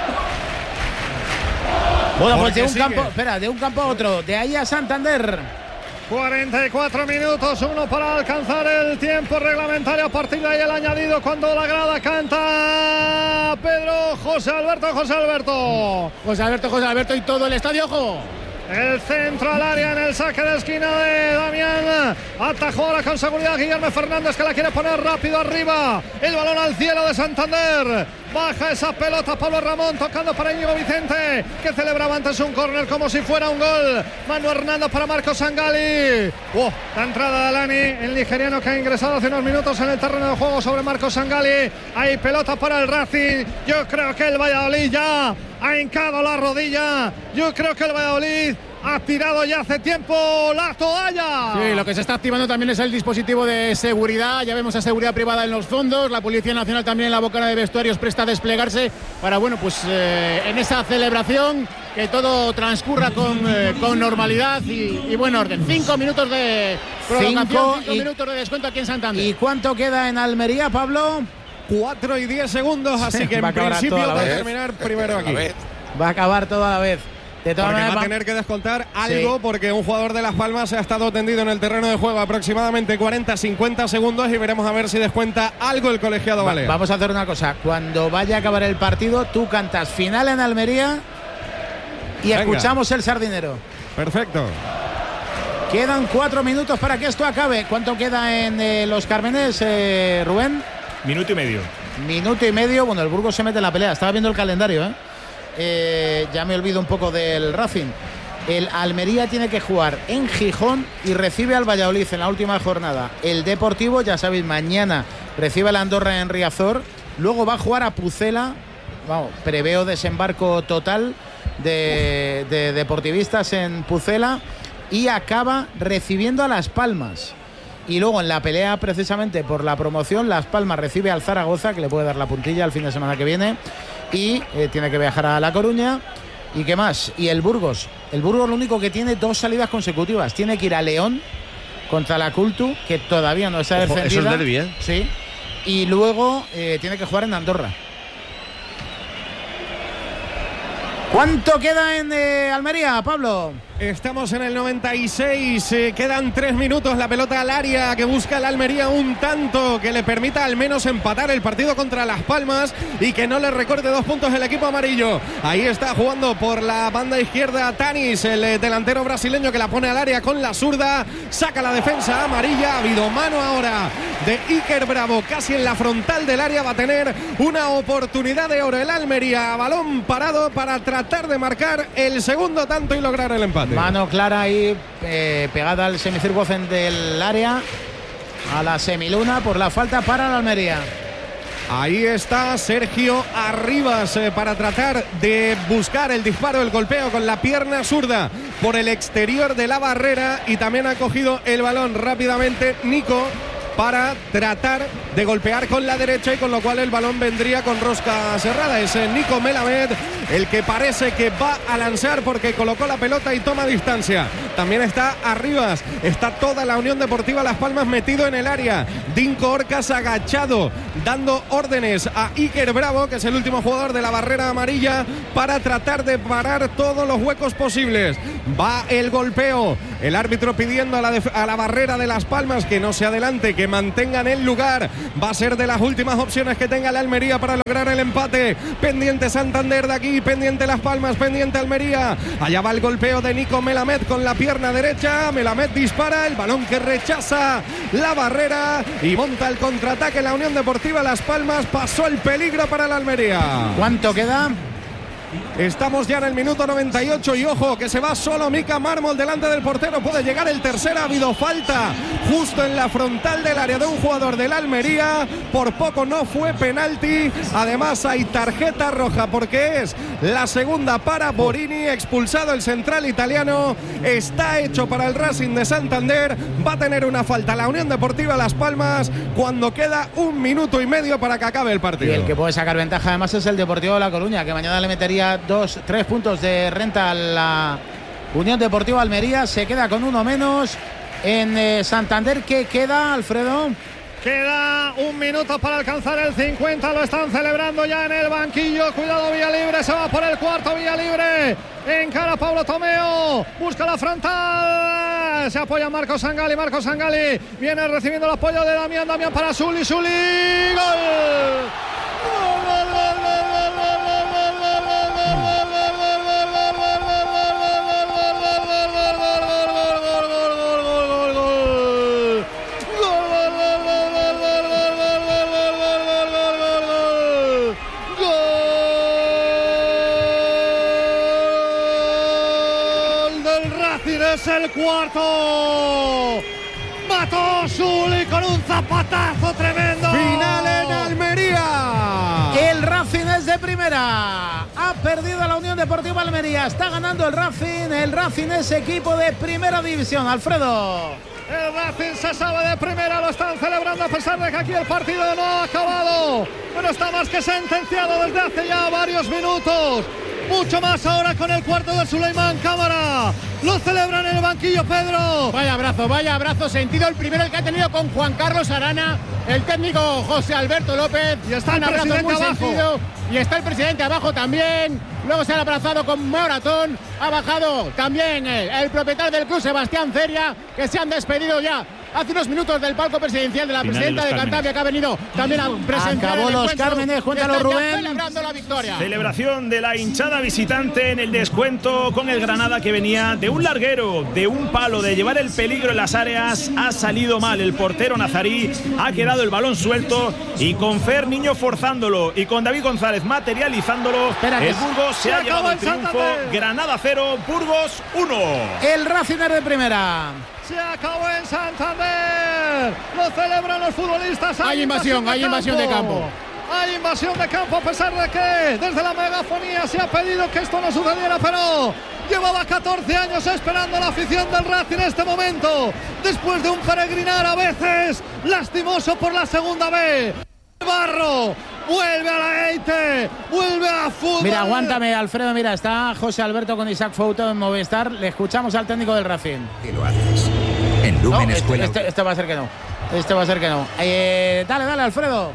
Speaker 2: Bueno, pues de un campo, espera, de un campo a otro, de ahí a Santander.
Speaker 9: cuarenta y cuatro minutos, uno para alcanzar el tiempo reglamentario. A partir de ahí el añadido cuando la grada canta Pedro José Alberto, José Alberto.
Speaker 1: José Alberto, José Alberto y todo el estadio, ojo.
Speaker 9: El centro al área en el saque de esquina de Damián. Atajó ahora con seguridad Guillermo Fernández, que la quiere poner rápido arriba. El balón al cielo de Santander. Baja esa pelota Pablo Ramón, tocando para Íñigo Vicente, que celebraba antes un córner como si fuera un gol. Manu Hernando para Marcos Sangali. Oh, la entrada de Alani, el nigeriano que ha ingresado hace unos minutos en el terreno de juego sobre Marcos Sangali. Hay pelota para el Racing. Yo creo que el Valladolid ya ha hincado la rodilla. Yo creo que el Valladolid ha tirado ya hace tiempo la toalla.
Speaker 1: Sí, lo que se está activando también es el dispositivo de seguridad. Ya vemos a seguridad privada en los fondos. La Policía Nacional también en la bocana de vestuarios presta a desplegarse para, bueno, pues eh, en esa celebración que todo transcurra con, eh, con normalidad y, y buen orden. Cinco minutos de prolongación, cinco, cinco y, minutos de descuento aquí en Santander.
Speaker 2: ¿Y cuánto queda en Almería, Pablo?
Speaker 8: Cuatro y diez segundos, así que en principio va a terminar primero aquí.
Speaker 2: Va a acabar todo a la vez.
Speaker 8: De todas maneras, va a tener que descontar algo, sí, porque un jugador de Las Palmas ha estado tendido en el terreno de juego aproximadamente cuarenta a cincuenta segundos y veremos a ver si descuenta algo el colegiado Balea.
Speaker 2: Vamos a hacer una cosa, cuando vaya a acabar el partido tú cantas final en Almería y Venga. escuchamos el Sardinero.
Speaker 8: Perfecto.
Speaker 2: Quedan cuatro minutos para que esto acabe. ¿Cuánto queda en eh, Los Cármenes, eh, Rubén?
Speaker 6: Minuto y medio.
Speaker 2: Minuto y medio. Bueno, el Burgos se mete en la pelea. Estaba viendo el calendario, ¿eh? Eh, ya me olvido un poco del Racing. El Almería tiene que jugar en Gijón y recibe al Valladolid en la última jornada. El Deportivo, ya sabéis, mañana recibe al Andorra en Riazor. Luego va a jugar a Pucela. Vamos, preveo desembarco total de, de deportivistas en Pucela. Y acaba recibiendo a Las Palmas. Y luego en la pelea precisamente por la promoción, Las Palmas recibe al Zaragoza, que le puede dar la puntilla el fin de semana que viene. Y eh, tiene que viajar a La Coruña. ¿Y qué más? Y el Burgos. El Burgos lo único que tiene dos salidas consecutivas. Tiene que ir a León contra la Cultu, que todavía no está descendida.
Speaker 5: Eso es derbi, ¿eh?
Speaker 2: Sí. Y luego eh, tiene que jugar en Andorra. ¿Cuánto queda en eh, Almería, Pablo?
Speaker 8: Estamos en el noventa y seis, eh, quedan tres minutos, la pelota al área que busca el Almería un tanto que le permita al menos empatar el partido contra Las Palmas y que no le recorte dos puntos el equipo amarillo. Ahí está jugando por la banda izquierda Tanis, el eh, delantero brasileño, que la pone al área con la zurda, saca la defensa amarilla. Ha habido mano ahora de Iker Bravo casi en la frontal del área, va a tener una oportunidad de oro el Almería, balón parado para tratar de marcar el segundo tanto y lograr el empate.
Speaker 2: Mano clara ahí, eh, pegada al semicírculo del área, a la semiluna por la falta para la Almería.
Speaker 8: Ahí está Sergio Arribas eh, para tratar de buscar el disparo, el golpeo con la pierna zurda por el exterior de la barrera, y también ha cogido el balón rápidamente Nico para tratar de golpear con la derecha, y con lo cual el balón vendría con rosca cerrada. Es Nico Melamed el que parece que va a lanzar porque colocó la pelota y toma distancia. También está Arribas, está toda la Unión Deportiva Las Palmas metido en el área. Dinko Orcas agachado, dando órdenes a Iker Bravo, que es el último jugador de la barrera amarilla, para tratar de parar todos los huecos posibles. Va el golpeo, el árbitro pidiendo a la, a la barrera de Las Palmas que no se adelante, que mantengan el lugar. Va a ser de las últimas opciones que tenga la Almería para lograr el empate. Pendiente Santander de aquí, pendiente Las Palmas, pendiente Almería. Allá va el golpeo de Nico Melamed con la pierna derecha. Melamed dispara, el balón que rechaza la barrera y monta el contraataque la Unión Deportiva Las Palmas. Pasó el peligro para la Almería.
Speaker 2: ¿Cuánto queda?
Speaker 8: Estamos ya en el minuto noventa y ocho y ojo que se va solo Mika Mármol delante del portero. Puede llegar el tercero. Ha habido falta justo en la frontal del área de un jugador de la Almería. Por poco no fue penalti. Además hay tarjeta roja porque es la segunda para Borini. Expulsado el central italiano. Está hecho para el Racing de Santander. Va a tener una falta la Unión Deportiva Las Palmas cuando queda un minuto y medio para que acabe el partido.
Speaker 2: Y el que puede sacar ventaja además es el Deportivo de La Coruña, que mañana le metería dos, tres puntos de renta a la Unión Deportiva Almería. Se queda con uno menos en eh, Santander. ¿Qué queda, Alfredo?
Speaker 9: Queda un minuto para alcanzar el cincuenta. Lo están celebrando ya en el banquillo. Cuidado, Villalibre. Se va por el cuarto. Villalibre. Encara Pablo Tomeo. Busca la frontal. Se apoya Marco Sangali. Marco Sangali viene recibiendo el apoyo de Damián. Damián para Suli. Suli. ¡Gol! ¡Gol, gol, gol, gol, gol, gol! Es el cuarto. Mató Suli con un zapatazo tremendo.
Speaker 8: Final en Almería.
Speaker 2: El Racing es de primera. Ha perdido la Unión Deportiva Almería. Está ganando el Racing. El Racing es equipo de primera división. Alfredo.
Speaker 9: El Racing se sabe de primera. Lo están celebrando a pesar de que aquí el partido no ha acabado. Pero está más que sentenciado desde hace ya varios minutos. Mucho más ahora con el cuarto de Suleimán Cámara. Lo celebran en el banquillo, Pedro.
Speaker 1: Vaya abrazo, vaya abrazo sentido. El primero el que ha tenido con Juan Carlos Arana, el técnico José Alberto López.
Speaker 9: Y está el presidente
Speaker 1: muy
Speaker 9: abajo.
Speaker 1: Sentido. Y está el presidente abajo también. Luego se ha abrazado con Moratón. Ha bajado también el, el propietario del club, Sebastián Ceria, que se han despedido ya hace unos minutos del palco presidencial de la Final presidenta de, de Cantabria, que ha venido también a presentar
Speaker 2: Acabó
Speaker 1: el
Speaker 2: los Cármenes, cuéntalo, Rubén.
Speaker 1: Celebrando la victoria.
Speaker 6: Celebración de la hinchada visitante en el descuento con el Granada, que venía de un larguero, de un palo, de llevar el peligro en las áreas. Ha salido mal el portero nazarí, ha quedado el balón suelto y con Fer Niño forzándolo y con David González materializándolo,
Speaker 2: Espera,
Speaker 6: el Burgos se, se ha llevado el triunfo. Santander. Granada cero, Burgos uno.
Speaker 2: El Racing es de primera.
Speaker 9: Se acabó en Santander. Lo celebran los futbolistas.
Speaker 1: Hay, hay invasión, hay invasión de campo.
Speaker 9: Hay invasión de campo a pesar de que desde la megafonía se ha pedido que esto no sucediera, pero llevaba catorce años esperando la afición del Racing en este momento. Después de un peregrinar a veces lastimoso por la segunda vez. Barro vuelve a la Eite, vuelve a fútbol.
Speaker 2: Mira, aguántame, Alfredo. Mira, está José Alberto con Isaac Fouto en Movistar. Le escuchamos al técnico del Racing.
Speaker 10: Y lo haces. En Lumen
Speaker 2: no,
Speaker 10: Escuela.
Speaker 2: Este, este, este va a ser que no. Este va a ser que no. Eh, dale, dale, Alfredo.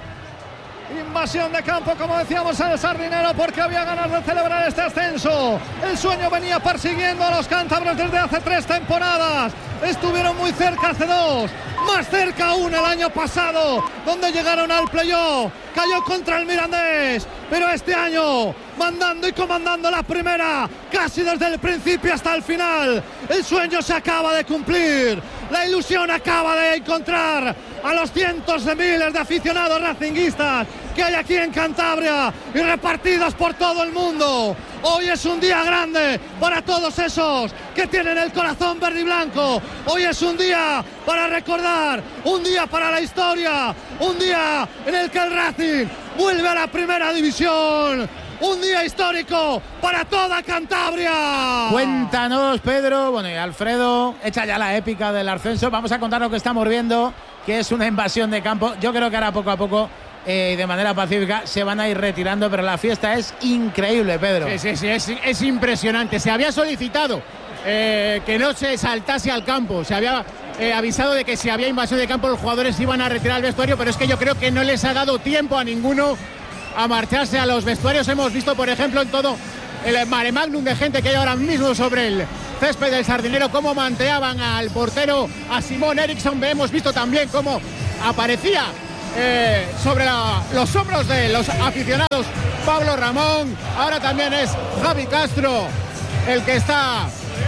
Speaker 9: Invasión de campo, como decíamos, en el Sardinero, porque había ganas de celebrar este ascenso. El sueño venía persiguiendo a los cántabros desde hace tres temporadas. Estuvieron muy cerca hace dos, más cerca aún el año pasado, donde llegaron al playoff. Cayó contra el Mirandés, pero este año mandando y comandando la primera, casi desde el principio hasta el final. El sueño se acaba de cumplir, la ilusión acaba de encontrar a los cientos de miles de aficionados racinguistas que hay aquí en Cantabria y repartidos por todo el mundo. Hoy es un día grande para todos esos que tienen el corazón verde y blanco. Hoy es un día para recordar, un día para la historia, un día en el que el Racing vuelve a la primera división. Un día histórico para toda Cantabria.
Speaker 2: Cuéntanos, Pedro, bueno, y Alfredo, echa ya la épica del ascenso. Vamos a contar lo que estamos viendo, que es una invasión de campo. Yo creo que ahora poco a poco eh, de manera pacífica, se van a ir retirando, pero la fiesta es increíble, Pedro.
Speaker 1: Sí, sí, sí, es, es impresionante. Se había solicitado eh, que no se saltase al campo, se había eh, avisado de que si había invasión de campo los jugadores iban a retirar el vestuario, pero es que yo creo que no les ha dado tiempo a ninguno a marcharse a los vestuarios. Hemos visto, por ejemplo, en todo el mare magnum de gente que hay ahora mismo sobre el césped del Sardinero, cómo manteaban al portero, a Simón Eriksson. Hemos visto también cómo aparecía eh, sobre la, los hombros de los aficionados Pablo Ramón. Ahora también es Javi Castro el que está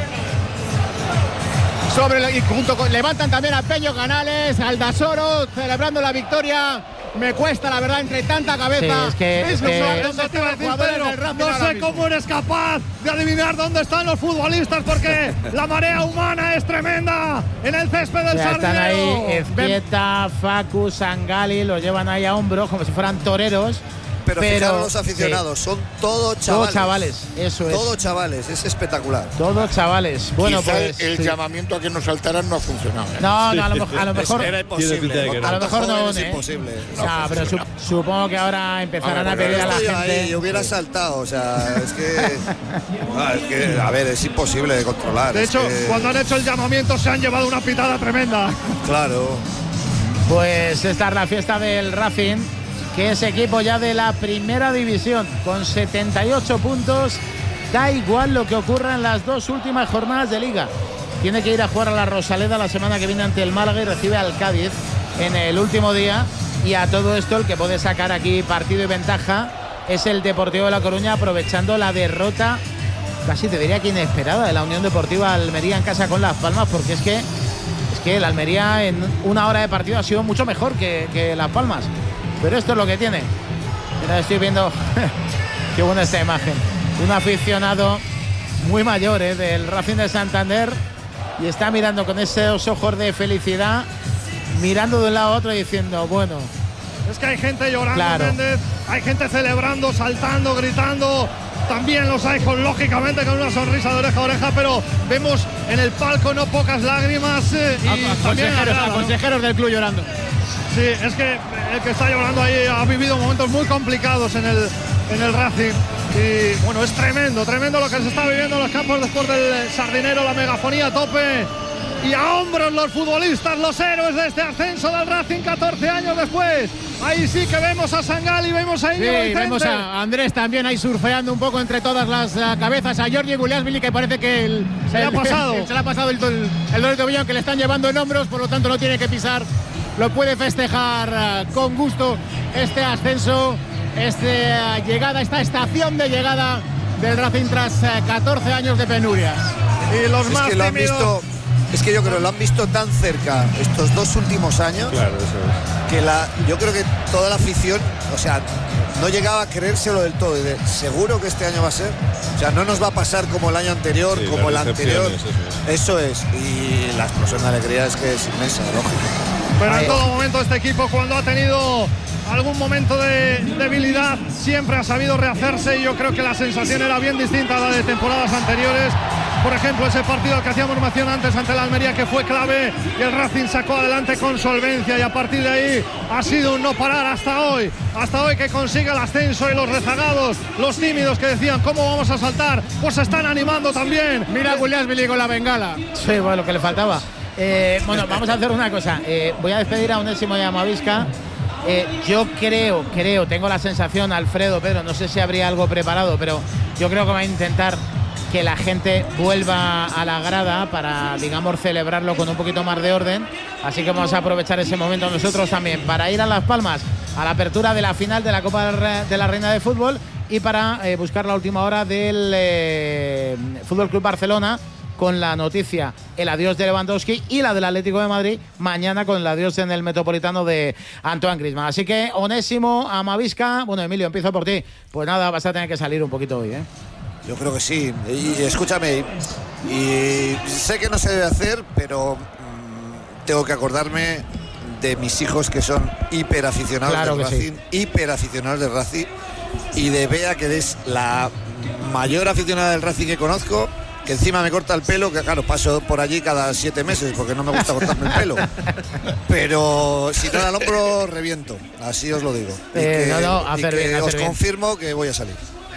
Speaker 1: sobre el, y junto con, levantan también a Peño Canales, Aldasoro celebrando la victoria. Me cuesta, la verdad, entre tanta cabeza.
Speaker 2: Sí, es que, es que...
Speaker 9: Eso te iba a decir, Pedro, no sé cómo eres capaz de adivinar dónde están los futbolistas, porque la marea humana es tremenda en el césped del Sardinero.
Speaker 2: Están ahí Ezquieta, Facu, Sangali, los llevan ahí a hombros como si fueran toreros.
Speaker 4: Pero, pero fijaros los aficionados, sí, son todos chavales.
Speaker 2: Todos chavales, eso es.
Speaker 4: Todos chavales, es espectacular.
Speaker 2: Todos chavales. Bueno,
Speaker 7: Quizá
Speaker 2: pues
Speaker 7: el
Speaker 2: sí.
Speaker 7: llamamiento a que nos saltaran no ha funcionado. ¿eh?
Speaker 2: No, no, a lo, a lo mejor
Speaker 4: era imposible.
Speaker 2: A lo mejor no,
Speaker 4: es
Speaker 2: ¿eh?
Speaker 4: imposible.
Speaker 2: No, no, pero su, supongo que ahora empezarán a, ver, a pedir a la gente.
Speaker 4: Ahí, hubiera saltado, o sea, es que, no, es que, a ver, es imposible de controlar.
Speaker 9: De hecho,
Speaker 4: que...
Speaker 9: cuando han hecho el llamamiento se han llevado una pitada tremenda.
Speaker 4: Claro.
Speaker 2: Pues esta es la fiesta del Racing, que es equipo ya de la primera división, con setenta y ocho puntos. Da igual lo que ocurra en las dos últimas jornadas de Liga. Tiene que ir a jugar a la Rosaleda la semana que viene ante el Málaga y recibe al Cádiz en el último día. Y a todo esto el que puede sacar aquí partido y ventaja es el Deportivo de La Coruña, aprovechando la derrota, casi te diría que inesperada, de la Unión Deportiva Almería en casa con Las Palmas, porque es que, es que el Almería en una hora de partido ha sido mucho mejor que, que Las Palmas. Pero esto es lo que tiene. Mira, estoy viendo qué buena esta imagen. Un aficionado muy mayor, ¿eh?, del Racing de Santander, y está mirando con esos ojos de felicidad, mirando de un lado a otro y diciendo, bueno.
Speaker 9: Es que hay gente llorando,
Speaker 2: claro.
Speaker 9: Méndez, hay gente celebrando, saltando, gritando. También los hay, con, lógicamente, con una sonrisa de oreja a oreja, pero vemos en el palco no pocas lágrimas. Eh, y
Speaker 1: a, a
Speaker 9: también
Speaker 1: consejeros,
Speaker 9: agrada,
Speaker 1: a consejeros ¿no? del club llorando.
Speaker 9: Sí, es que el que está llorando ahí ha vivido momentos muy complicados en el, en el Racing. Y bueno, es tremendo, tremendo lo que se está viviendo en los campos después del Sardinero, la megafonía a tope. Y a hombros los futbolistas, los héroes de este ascenso del Racing catorce años después. Ahí sí que vemos a Sangali, vemos a Íñigo
Speaker 1: Sí,
Speaker 9: Vicente.
Speaker 1: vemos a Andrés también ahí surfeando un poco entre todas las uh, cabezas, a Jordi Guliasvili, que parece que el,
Speaker 9: se le ha pasado.
Speaker 1: El, se le ha pasado el, el, el dolor de tobillo, que le están llevando en hombros, por lo tanto no tiene que pisar. Lo puede festejar uh, con gusto este ascenso, esta uh, llegada, esta estación de llegada del Racing tras uh, catorce años de penurias.
Speaker 9: Y los
Speaker 4: es
Speaker 9: más
Speaker 4: que lo han
Speaker 9: tímidos...
Speaker 4: visto, es que yo creo que lo han visto tan cerca estos dos últimos años,
Speaker 3: claro, eso es.
Speaker 4: que la, yo creo que toda la afición, o sea, no llegaba a creérselo del todo. Y de, seguro que este año va a ser, o sea, no nos va a pasar como el año anterior,
Speaker 3: Sí,
Speaker 4: como el
Speaker 3: las
Speaker 4: anterior.
Speaker 3: decepciones,
Speaker 4: Eso es. Y la explosión de alegría es que es inmensa, lógico.
Speaker 9: Pero en todo momento este equipo, cuando ha tenido algún momento de debilidad, siempre ha sabido rehacerse, y yo creo que la sensación era bien distinta a la de temporadas anteriores. Por ejemplo, ese partido al que hacíamos mención antes ante la Almería, que fue clave, y el Racing sacó adelante con solvencia, y a partir de ahí ha sido un no parar hasta hoy, hasta hoy que consigue el ascenso. Y los rezagados, los tímidos que decían ¿cómo vamos a saltar?, pues se están animando también.
Speaker 1: Mira a Guliasvili con la bengala.
Speaker 2: Sí, bueno, lo que le faltaba. Eh, bueno, vamos a hacer una cosa. Eh, voy a despedir a Onésimo y a Amavisca. Eh, yo creo, creo, tengo la sensación, Alfredo, Pedro, no sé si habría algo preparado, pero yo creo que va a intentar que la gente vuelva a la grada para, digamos, celebrarlo con un poquito más de orden. Así que vamos a aprovechar ese momento nosotros también para ir a Las Palmas a la apertura de la final de la Copa de la Reina de Fútbol, y para eh, buscar la última hora del eh, Fútbol Club Barcelona, con la noticia, el adiós de Lewandowski, y la del Atlético de Madrid mañana con el adiós en el Metropolitano de Antoine Griezmann. Así que, Onésimo, Amavisca, bueno, Emilio, empiezo por ti. Pues nada, vas a tener que salir un poquito hoy, ¿eh?
Speaker 4: Yo creo que sí. Y, y escúchame, y sé que no se debe hacer, pero mmm, tengo que acordarme de mis hijos, que son hiperaficionados
Speaker 2: claro
Speaker 4: del
Speaker 2: que
Speaker 4: Racing,
Speaker 2: sí.
Speaker 4: hiperaficionados del Racing, y de Bea, que es la mayor aficionada del Racing que conozco, que encima me corta el pelo, que claro, paso por allí cada siete meses porque no me gusta cortarme el pelo. Pero si no al hombro, reviento, así os lo digo. Y
Speaker 2: eh,
Speaker 4: que,
Speaker 2: no, no, hacer
Speaker 4: y que
Speaker 2: bien, hacer
Speaker 4: os
Speaker 2: bien.
Speaker 4: confirmo que voy a salir.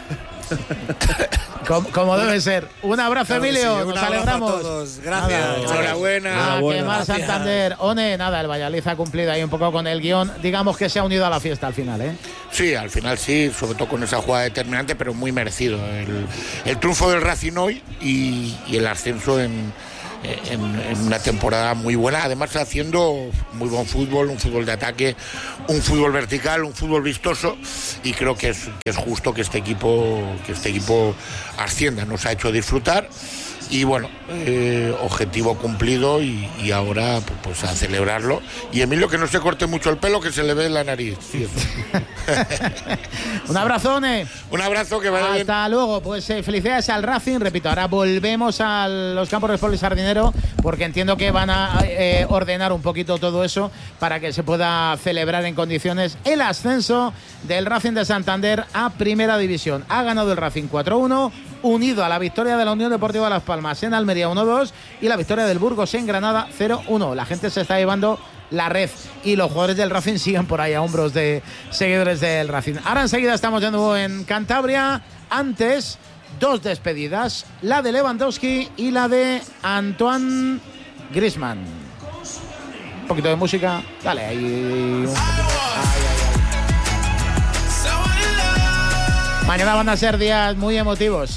Speaker 2: Como, como debe ser. Un abrazo,
Speaker 4: Claro
Speaker 2: Emilio.
Speaker 4: sí, un
Speaker 2: Nos
Speaker 4: abrazo
Speaker 2: alegramos.
Speaker 4: a todos. Gracias.
Speaker 2: Nada,
Speaker 7: Enhorabuena.
Speaker 2: A quemar Santander. One, nada, el Valladolid ha cumplido ahí un poco con el guión. Digamos que se ha unido a la fiesta al final, ¿eh?
Speaker 7: Sí, al final sí, sobre todo con esa jugada determinante, pero muy merecido. El, el triunfo del Racing hoy y, y el ascenso en, en, en una temporada muy buena, además haciendo muy buen fútbol, un fútbol de ataque, un fútbol vertical, un fútbol vistoso, y creo que es, que es justo que este equipo que este equipo ascienda. Nos ha hecho disfrutar y bueno, eh, objetivo cumplido y, y ahora pues, pues a celebrarlo. Y Emilio, que no se corte mucho el pelo, que se le ve en la nariz. Sí,
Speaker 2: un abrazone.
Speaker 7: Un abrazo, que vaya bien.
Speaker 2: Hasta luego. Pues eh, felicidades al Racing. Repito, ahora volvemos a los campos de Poli Sardinero, porque entiendo que van a eh, ordenar un poquito todo eso para que se pueda celebrar en condiciones el ascenso del Racing de Santander a Primera División. Ha ganado el Racing cuatro uno, unido a la victoria de la Unión Deportiva Las Palmas en Almería uno dos y la victoria del Burgos en Granada cero uno. La gente se está llevando la red y los jugadores del Racing siguen por ahí a hombros de seguidores del Racing. Ahora enseguida estamos de nuevo en Cantabria. Antes, dos despedidas, la de Lewandowski y la de Antoine Griezmann. Un poquito de música, dale ahí. Mañana van a ser días muy emotivos.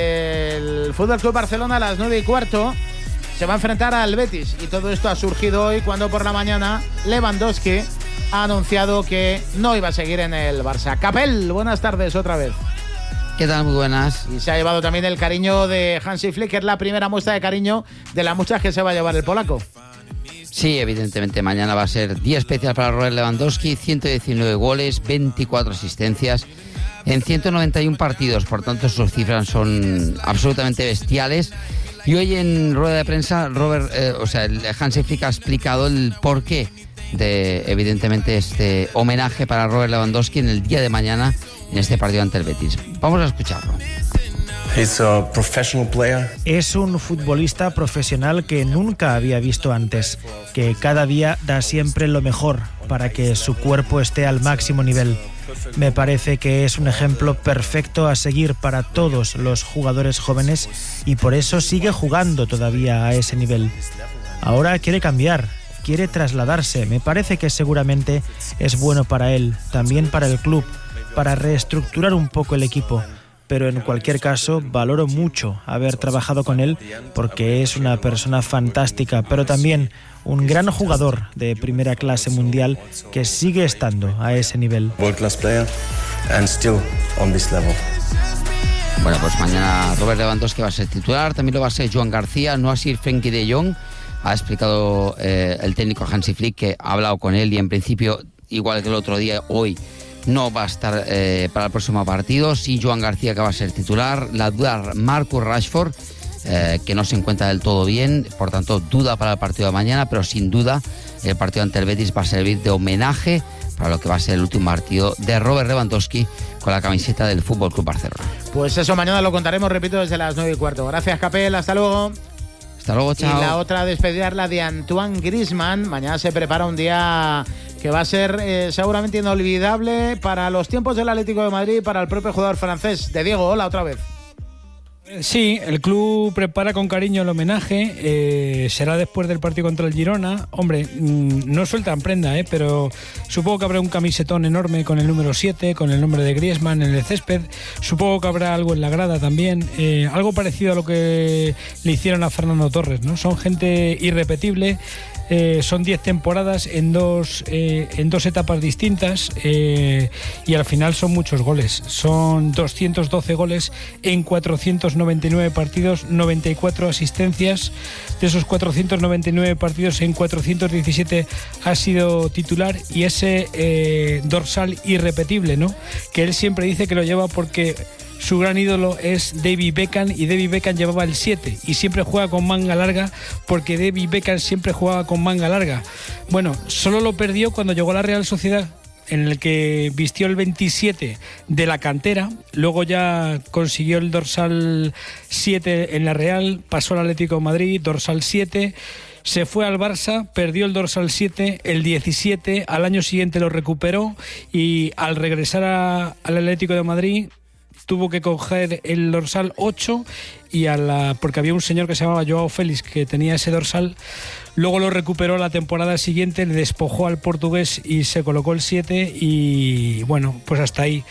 Speaker 2: El F C Barcelona a las nueve y cuarto se va a enfrentar al Betis, y todo esto ha surgido hoy cuando por la mañana Lewandowski ha anunciado que no iba a seguir en el Barça. Capel, buenas tardes otra vez.
Speaker 11: ¿Qué tal? Muy buenas.
Speaker 2: Y se ha llevado también el cariño de Hansi Flick, que es la primera muestra de cariño de las muchas que se va a llevar el polaco.
Speaker 11: Sí, evidentemente mañana va a ser día especial para Robert Lewandowski, ciento diecinueve goles, veinticuatro asistencias en ciento noventa y uno partidos, por tanto sus cifras son absolutamente bestiales. Y hoy en rueda de prensa, Robert, eh, o sea, el Hansi Flick ha explicado el porqué de, evidentemente, este homenaje para Robert Lewandowski en el día de mañana en este partido ante el Betis. Vamos a escucharlo.
Speaker 12: He's a professional player.
Speaker 13: Es un futbolista profesional que nunca había visto antes, que cada día da siempre lo mejor para que su cuerpo esté al máximo nivel. Me parece que es un ejemplo perfecto a seguir para todos los jugadores jóvenes y por eso sigue jugando todavía a ese nivel. Ahora quiere cambiar, quiere trasladarse. Me parece que seguramente es bueno para él, también para el club, para reestructurar un poco el equipo. Pero en cualquier caso valoro mucho haber trabajado con él porque es una persona fantástica, pero también un gran jugador de primera clase mundial que sigue estando a ese nivel.
Speaker 12: World class player and still on this level.
Speaker 11: Bueno, pues mañana Robert Lewandowski va a ser titular, también lo va a ser Joan García, no así Frenkie de Jong. Ha explicado eh, el técnico Hansi Flick que ha hablado con él y en principio, igual que el otro día, hoy no va a estar eh, para el próximo partido. Sí, Joan García, que va a ser titular. La duda Marcus Rashford, eh, que no se encuentra del todo bien, por tanto duda para el partido de mañana, pero sin duda el partido ante el Betis va a servir de homenaje para lo que va a ser el último partido de Robert Lewandowski con la camiseta del F C Barcelona.
Speaker 2: Pues eso mañana lo contaremos, repito, desde las nueve y cuarto. Gracias, Capel, hasta luego.
Speaker 11: Hasta luego, chao.
Speaker 2: Y la otra despedida es la de Antoine Griezmann. Mañana se prepara un día que va a ser eh, seguramente inolvidable para los tiempos del Atlético de Madrid y para el propio jugador francés. De Diego, hola otra vez.
Speaker 14: Sí, el club prepara con cariño el homenaje, eh, será después del partido contra el Girona. Hombre, mmm, no sueltan prenda, eh, pero supongo que habrá un camisetón enorme con el número siete, con el nombre de Griezmann en el césped. Supongo que habrá algo en la grada también, eh, algo parecido a lo que le hicieron a Fernando Torres, ¿no? Son gente irrepetible. Eh, son diez temporadas en dos, eh, en dos etapas distintas eh, y al final son muchos goles. Son doscientos doce goles en cuatrocientos noventa y nueve partidos, noventa y cuatro asistencias. De esos cuatrocientos noventa y nueve partidos, en cuatrocientos diecisiete ha sido titular y ese eh, dorsal irrepetible, ¿no? Que él siempre dice que lo lleva porque su gran ídolo es David Beckham y David Beckham llevaba el siete y siempre juega con manga larga porque David Beckham siempre jugaba con manga larga. Bueno, solo lo perdió cuando llegó a la Real Sociedad en el que vistió el veintisiete de la cantera, luego ya consiguió el dorsal siete en la Real, pasó al Atlético de Madrid, dorsal siete, se fue al Barça, perdió el dorsal siete, el diecisiete, al año siguiente lo recuperó y al regresar a, al Atlético de Madrid tuvo que coger el dorsal ocho y a la, porque había un señor que se llamaba Joao Félix que tenía ese dorsal, luego lo recuperó la temporada siguiente, le despojó al portugués y se colocó el siete y bueno, pues hasta ahí.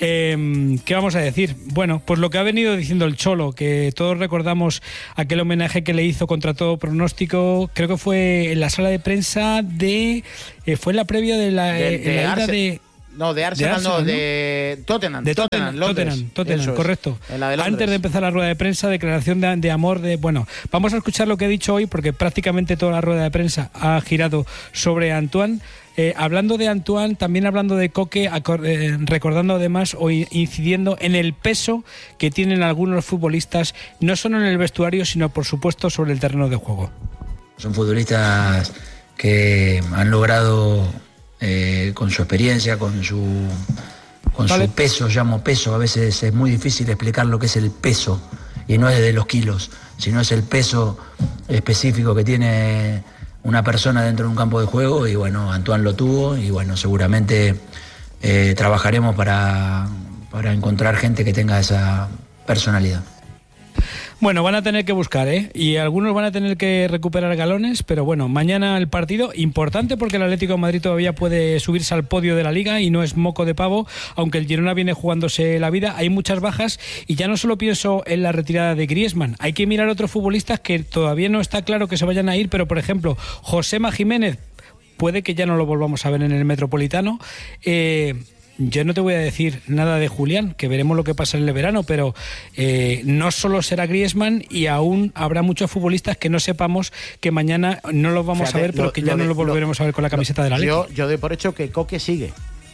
Speaker 14: Eh, ¿Qué vamos a decir? Bueno, pues lo que ha venido diciendo el Cholo, que todos recordamos aquel homenaje que le hizo contra todo pronóstico, creo que fue en la sala de prensa de... Eh, fue en la previa de la,
Speaker 2: de,
Speaker 14: en
Speaker 2: de
Speaker 14: la ida
Speaker 2: Arce...
Speaker 14: de...
Speaker 2: No, de Arsenal,
Speaker 14: de Arsenal
Speaker 2: no, de Tottenham.
Speaker 14: De
Speaker 2: Tottenham,
Speaker 14: Tottenham, Tottenham, Tottenham, correcto.
Speaker 2: En la de
Speaker 14: Antes de empezar la rueda de prensa, declaración de, de amor de... Bueno, vamos a escuchar lo que ha dicho hoy, porque prácticamente toda la rueda de prensa ha girado sobre Antoine. Eh, hablando de Antoine, también hablando de Coque, acor- eh, recordando además o incidiendo en el peso que tienen algunos futbolistas, no solo en el vestuario, sino por supuesto sobre el terreno de juego.
Speaker 15: Son futbolistas que han logrado... Eh, con su experiencia, con su con vale. su peso, llamo peso, a veces es muy difícil explicar lo que es el peso, y no es de los kilos, sino es el peso específico que tiene una persona dentro de un campo de juego, y bueno, Antoine lo tuvo, y bueno, seguramente eh, trabajaremos para, para encontrar gente que tenga esa personalidad.
Speaker 14: Bueno, van a tener que buscar, ¿eh? Y algunos van a tener que recuperar galones, pero bueno, mañana el partido importante porque el Atlético de Madrid todavía puede subirse al podio de la Liga y no es moco de pavo, aunque el Girona viene jugándose la vida. Hay muchas bajas y ya no solo pienso en la retirada de Griezmann, hay que mirar a otros futbolistas que todavía no está claro que se vayan a ir, pero por ejemplo, Josema Jiménez, puede que ya no lo volvamos a ver en el Metropolitano. Eh... Yo no te voy a decir nada de Julián, que veremos lo que pasa en el verano, pero eh, no solo será Griezmann y aún habrá muchos futbolistas que no sepamos que mañana no los vamos Fíjate, a ver, pero lo, que ya lo no los volveremos lo, a ver con la camiseta lo, de la Liga.
Speaker 2: Yo, yo doy por hecho que Coque sigue.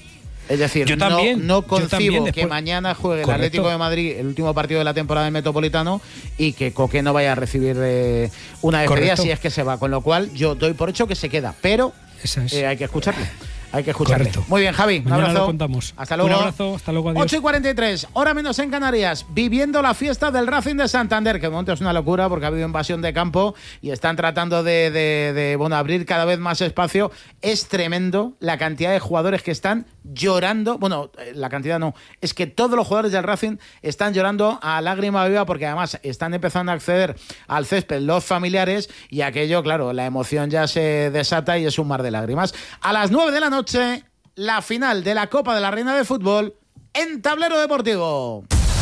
Speaker 2: Es decir,
Speaker 14: yo también,
Speaker 2: no, no concibo
Speaker 14: también,
Speaker 2: que
Speaker 14: después...
Speaker 2: mañana juegue el
Speaker 14: Correcto.
Speaker 2: Atlético de Madrid el último partido de la temporada del Metropolitano y que Coque no vaya a recibir eh, una despedida Correcto. si es que se va. Con lo cual, yo doy por hecho que se queda, pero
Speaker 14: es.
Speaker 2: eh, hay que escucharle. Hay que escucharle.
Speaker 14: Correcto.
Speaker 2: Muy bien, Javi. Un
Speaker 14: Mañana
Speaker 2: abrazo.
Speaker 14: Lo contamos.
Speaker 2: Hasta luego.
Speaker 14: Un abrazo. Hasta luego. Adiós.
Speaker 2: ocho y cuarenta y tres, hora menos en Canarias. Viviendo la fiesta del Racing de Santander, que de momento es una locura porque ha habido invasión de campo y están tratando de, de, de bueno, abrir cada vez más espacio. Es tremendo la cantidad de jugadores que están llorando. Bueno, la cantidad no. Es que todos los jugadores del Racing están llorando a lágrima viva porque además están empezando a acceder al césped los familiares y aquello, claro, la emoción ya se desata y es un mar de lágrimas. A las nueve de la noche... la final de la Copa de la Reina de Fútbol en Tablero Deportivo.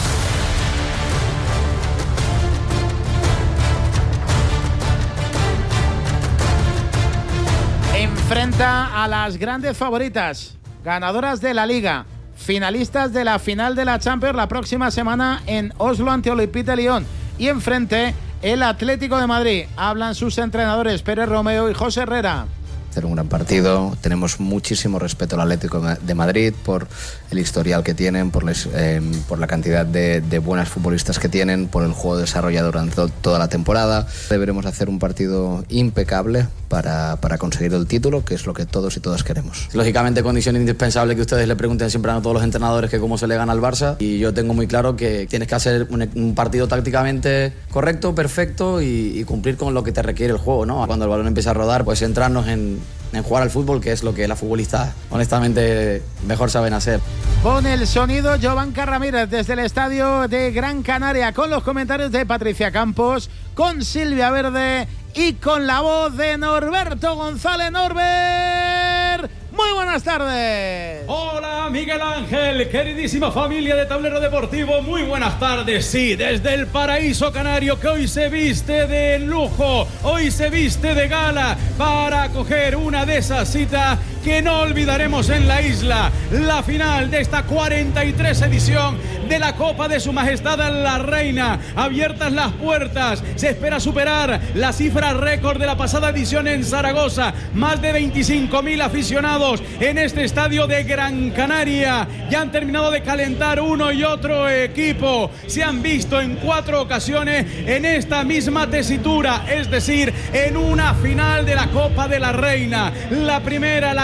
Speaker 2: Enfrenta a las grandes favoritas, ganadoras de la Liga, finalistas de la final de la Champions la próxima semana en Oslo ante Olympique de Lyon. Y enfrente el Atlético de Madrid. Hablan sus entrenadores Pérez Romeo y José Herrera.
Speaker 16: Hacer un gran partido, tenemos muchísimo respeto al Atlético de Madrid por el historial que tienen, por, les, eh, por la cantidad de, de buenas futbolistas que tienen, por el juego desarrollado durante to- toda la temporada. Deberemos hacer un partido impecable para, para conseguir el título, que es lo que todos y todas queremos.
Speaker 17: Lógicamente, condición indispensable que ustedes le pregunten siempre a todos los entrenadores que cómo se le gana al Barça, y yo tengo muy claro que tienes que hacer un, un partido tácticamente correcto, perfecto y, y cumplir con lo que te requiere el juego, ¿no? Cuando el balón empieza a rodar, pues centrarnos en en jugar al fútbol, que es lo que las futbolistas honestamente mejor saben hacer.
Speaker 2: Con el sonido Jovanka Ramírez desde el estadio de Gran Canaria, con los comentarios de Patricia Campos, con Silvia Verde y con la voz de Norberto González. Norbert, muy buenas tardes.
Speaker 18: Hola Miguel Ángel, queridísima familia de Tablero Deportivo, muy buenas tardes. Sí, desde el paraíso canario que hoy se viste de lujo, hoy se viste de gala para acoger una de esas citas que no olvidaremos en la isla, la final de esta cuarenta y tres edición de la Copa de Su Majestad la Reina. Abiertas las puertas, se espera superar la cifra récord de la pasada edición en Zaragoza, más de veinticinco mil aficionados en este estadio de Gran Canaria. Ya han terminado de calentar uno y otro equipo, se han visto en cuatro ocasiones en esta misma tesitura, es decir, en una final de la Copa de la Reina. La primera la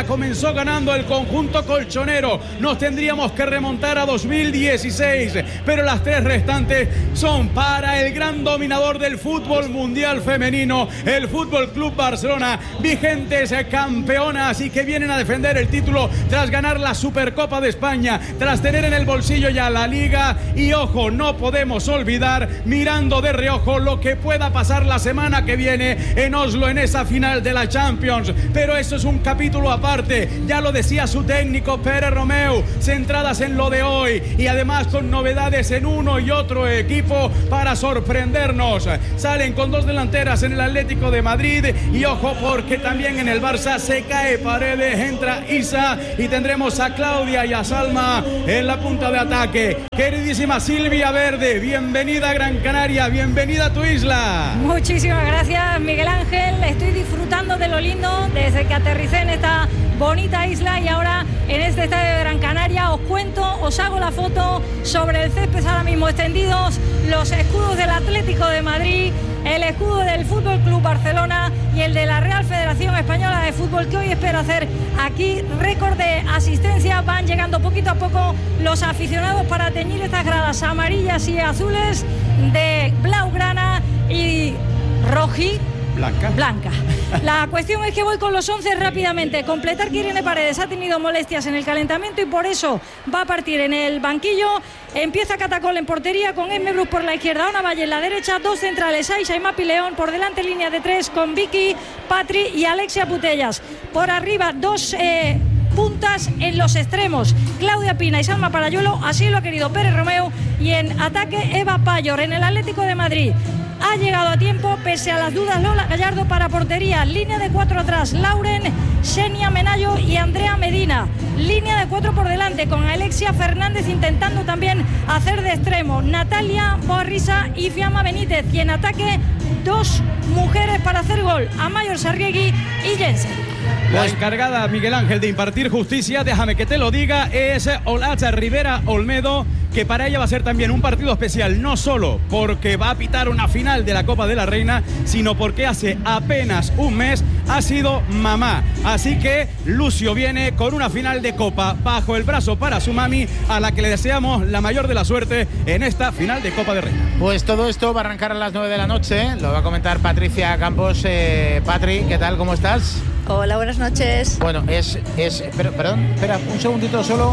Speaker 18: comenzó ganando el conjunto colchonero. Nos tendríamos que remontar a dos mil dieciséis, pero las tres restantes son para el gran dominador del fútbol mundial femenino, el Fútbol Club Barcelona, vigentes campeonas y que vienen a defender el título tras ganar la Supercopa de España, tras tener en el bolsillo ya la Liga. Y ojo, no podemos olvidar, mirando de reojo, lo que pueda pasar la semana que viene en Oslo en esa final de la Champions. Pero eso es un capítulo aparte, ya lo decía su técnico Pere Romeu, centradas en lo de hoy y además con novedades en uno y otro equipo para sorprendernos. Salen con dos delanteras en el Atlético de Madrid y ojo porque también en el Barça se cae Paredes, entra Isa y tendremos a Claudia y a Salma en la punta de ataque. Queridísima Silvia Verde, bienvenida a Gran Canaria, bienvenida a tu isla.
Speaker 19: Muchísimas gracias, Miguel Ángel. Estoy disfrutando de lo lindo desde que aterricé en esta bonita isla y ahora en este estadio de Gran Canaria. Os cuento, os hago la foto sobre el césped ahora mismo extendidos, los escudos del Atlético de Madrid, el escudo del Fútbol Club Barcelona y el de la Real Federación Española de Fútbol, que hoy espero hacer aquí récord de asistencia. Van llegando poquito a poco los aficionados para teñir estas gradas amarillas y azules de blaugrana y rojí
Speaker 18: Blanca.
Speaker 19: Blanca. La cuestión es que voy con los once rápidamente. Completar que Irene Paredes ha tenido molestias en el calentamiento y por eso va a partir en el banquillo. Empieza Catacol en portería con Esme Bruch por la izquierda, Ona Valle en la derecha, dos centrales, Aisha y Mapi León, por delante línea de tres con Vicky, Patri y Alexia Putellas. Por arriba dos eh, puntas en los extremos, Claudia Pina y Salma Parayuelo, así lo ha querido Pere Romeu, y en ataque Eva Payor. En el Atlético de Madrid ha llegado a tiempo, pese a las dudas, Lola Gallardo para portería. Línea de cuatro atrás, Lauren, Xenia Menayo y Andrea Medina. Línea de cuatro por delante, con Alexia Fernández intentando también hacer de extremo. Natalia Borrisa y Fiamma Benítez. Y en ataque, dos mujeres para hacer gol, Amayor Sarriegui y Jensen.
Speaker 18: La encargada, Miguel Ángel, de impartir justicia, déjame que te lo diga, es Olacha Rivera Olmedo, que para ella va a ser también un partido especial, no solo porque va a pitar una final de la Copa de la Reina, sino porque hace apenas un mes ha sido mamá. Así que Lucio viene con una final de Copa bajo el brazo para su mami, a la que le deseamos la mayor de la suerte en esta final de Copa de Reina.
Speaker 2: Pues todo esto va a arrancar a las nueve de la noche, lo va a comentar Patricia Campos. eh, Patri, ¿qué tal? ¿Cómo estás?
Speaker 20: Hola, buenas noches.
Speaker 2: Bueno, es... es pero, perdón, espera un segundito solo.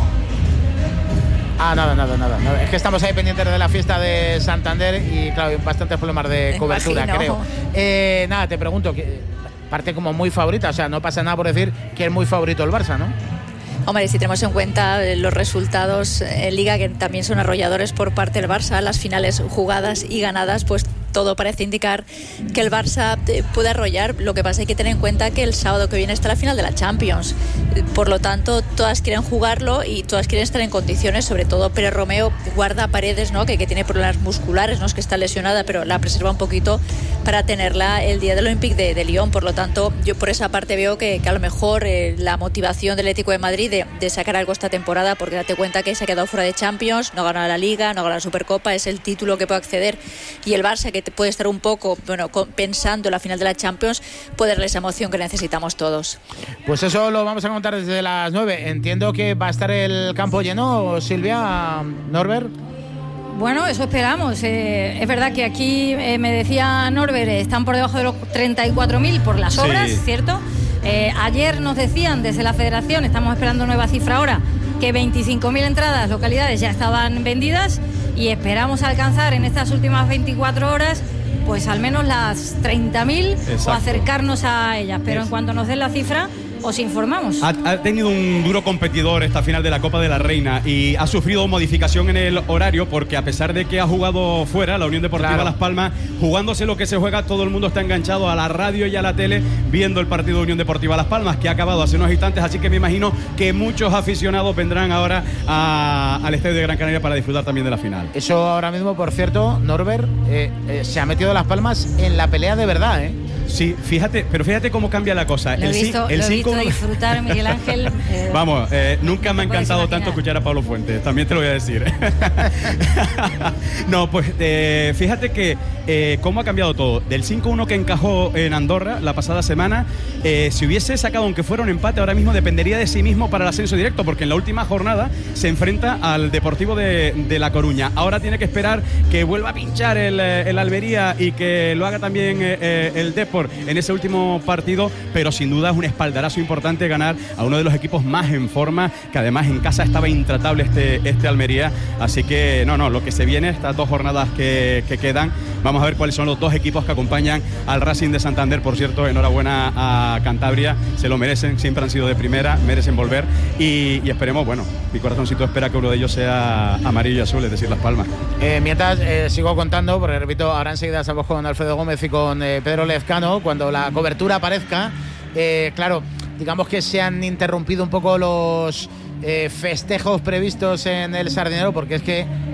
Speaker 2: Ah, nada, nada, nada, nada. Es que estamos ahí pendientes de la fiesta de Santander y, claro, bastantes problemas de cobertura,
Speaker 20: Imagino.
Speaker 2: creo. Eh, nada, te pregunto, que parte como muy favorita, o sea, no pasa nada por decir que es muy favorito el Barça, ¿no?
Speaker 20: Hombre, si tenemos en cuenta los resultados en Liga, que también son arrolladores por parte del Barça, las finales jugadas y ganadas, pues todo parece indicar que el Barça puede arrollar. Lo que pasa es que hay que tener en cuenta que el sábado que viene está la final de la Champions. Por lo tanto, todas quieren jugarlo y todas quieren estar en condiciones, sobre todo Pere Romeu guarda a Paredes, ¿no? que, que tiene problemas musculares, no es que está lesionada, pero la preserva un poquito para tenerla el día del Olympique de, de Lyon. Por lo tanto, yo por esa parte veo que, que a lo mejor eh, la motivación del Atlético de Madrid de, de sacar algo esta temporada, porque date cuenta que se ha quedado fuera de Champions, no ha ganado la Liga, no ha ganado la Supercopa, es el título que puede acceder, y el Barça, que puede estar un poco bueno pensando en la final de la Champions, puede darle esa emoción que necesitamos todos.
Speaker 2: Pues eso lo vamos a contar desde las nueve. Entiendo que va a estar el campo lleno, Silvia, Norbert.
Speaker 19: Bueno, eso esperamos. Eh, es verdad que aquí, eh, me decía Norbert, eh, están por debajo de los treinta y cuatro mil por las obras, sí. ¿Cierto? Eh, ayer nos decían desde la Federación, estamos esperando nueva cifra ahora, que veinticinco mil entradas, localidades ya estaban vendidas, y esperamos alcanzar en estas últimas veinticuatro horas pues al menos las treinta mil o acercarnos a ellas, pero es. En cuanto nos den la cifra os informamos.
Speaker 18: Ha, ha tenido un duro competidor esta final de la Copa de la Reina y ha sufrido modificación en el horario, porque a pesar de que ha jugado fuera la Unión Deportiva claro. Las Palmas, jugándose lo que se juega, todo el mundo está enganchado a la radio y a la tele viendo el partido de Unión Deportiva Las Palmas, que ha acabado hace unos instantes, así que me imagino que muchos aficionados vendrán ahora a, al estadio de Gran Canaria para disfrutar también de la final.
Speaker 2: Eso ahora mismo, por cierto, Norbert, eh, eh, se ha metido Las Palmas en la pelea de verdad, ¿eh?
Speaker 18: Sí, fíjate, pero fíjate cómo cambia la cosa.
Speaker 19: Lo he
Speaker 18: el
Speaker 19: visto,
Speaker 18: el
Speaker 19: lo he
Speaker 18: cinco
Speaker 19: visto disfrutar, Miguel Ángel. Eh,
Speaker 18: Vamos, eh, nunca me ha encantado
Speaker 19: imaginar.
Speaker 18: tanto escuchar a Pablo Fuentes, también te lo voy a decir. No, pues eh, fíjate que eh, cómo ha cambiado todo. Del cinco uno que encajó en Andorra la pasada semana, eh, si hubiese sacado, aunque fuera un empate, ahora mismo dependería de sí mismo para el ascenso directo, porque en la última jornada se enfrenta al Deportivo de, de La Coruña. Ahora tiene que esperar que vuelva a pinchar el, el Almería y que lo haga también eh, el Depor en ese último partido, pero sin duda es un espaldarazo importante ganar a uno de los equipos más en forma, que además en casa estaba intratable este, este Almería. Así que no, no, lo que se viene, estas dos jornadas que, que quedan, vamos a ver cuáles son los dos equipos que acompañan al Racing de Santander. Por cierto, enhorabuena a Cantabria, se lo merecen, siempre han sido de primera, merecen volver y, y esperemos, bueno, mi corazoncito espera que uno de ellos sea amarillo y azul, es decir, Las Palmas.
Speaker 2: Eh, mientras eh, sigo contando, porque repito, ahora enseguida estamos con Alfredo Gómez y con eh, Pedro Lezcano, cuando la cobertura aparezca, eh, claro, digamos que se han interrumpido un poco los eh, festejos previstos en el Sardinero, porque es que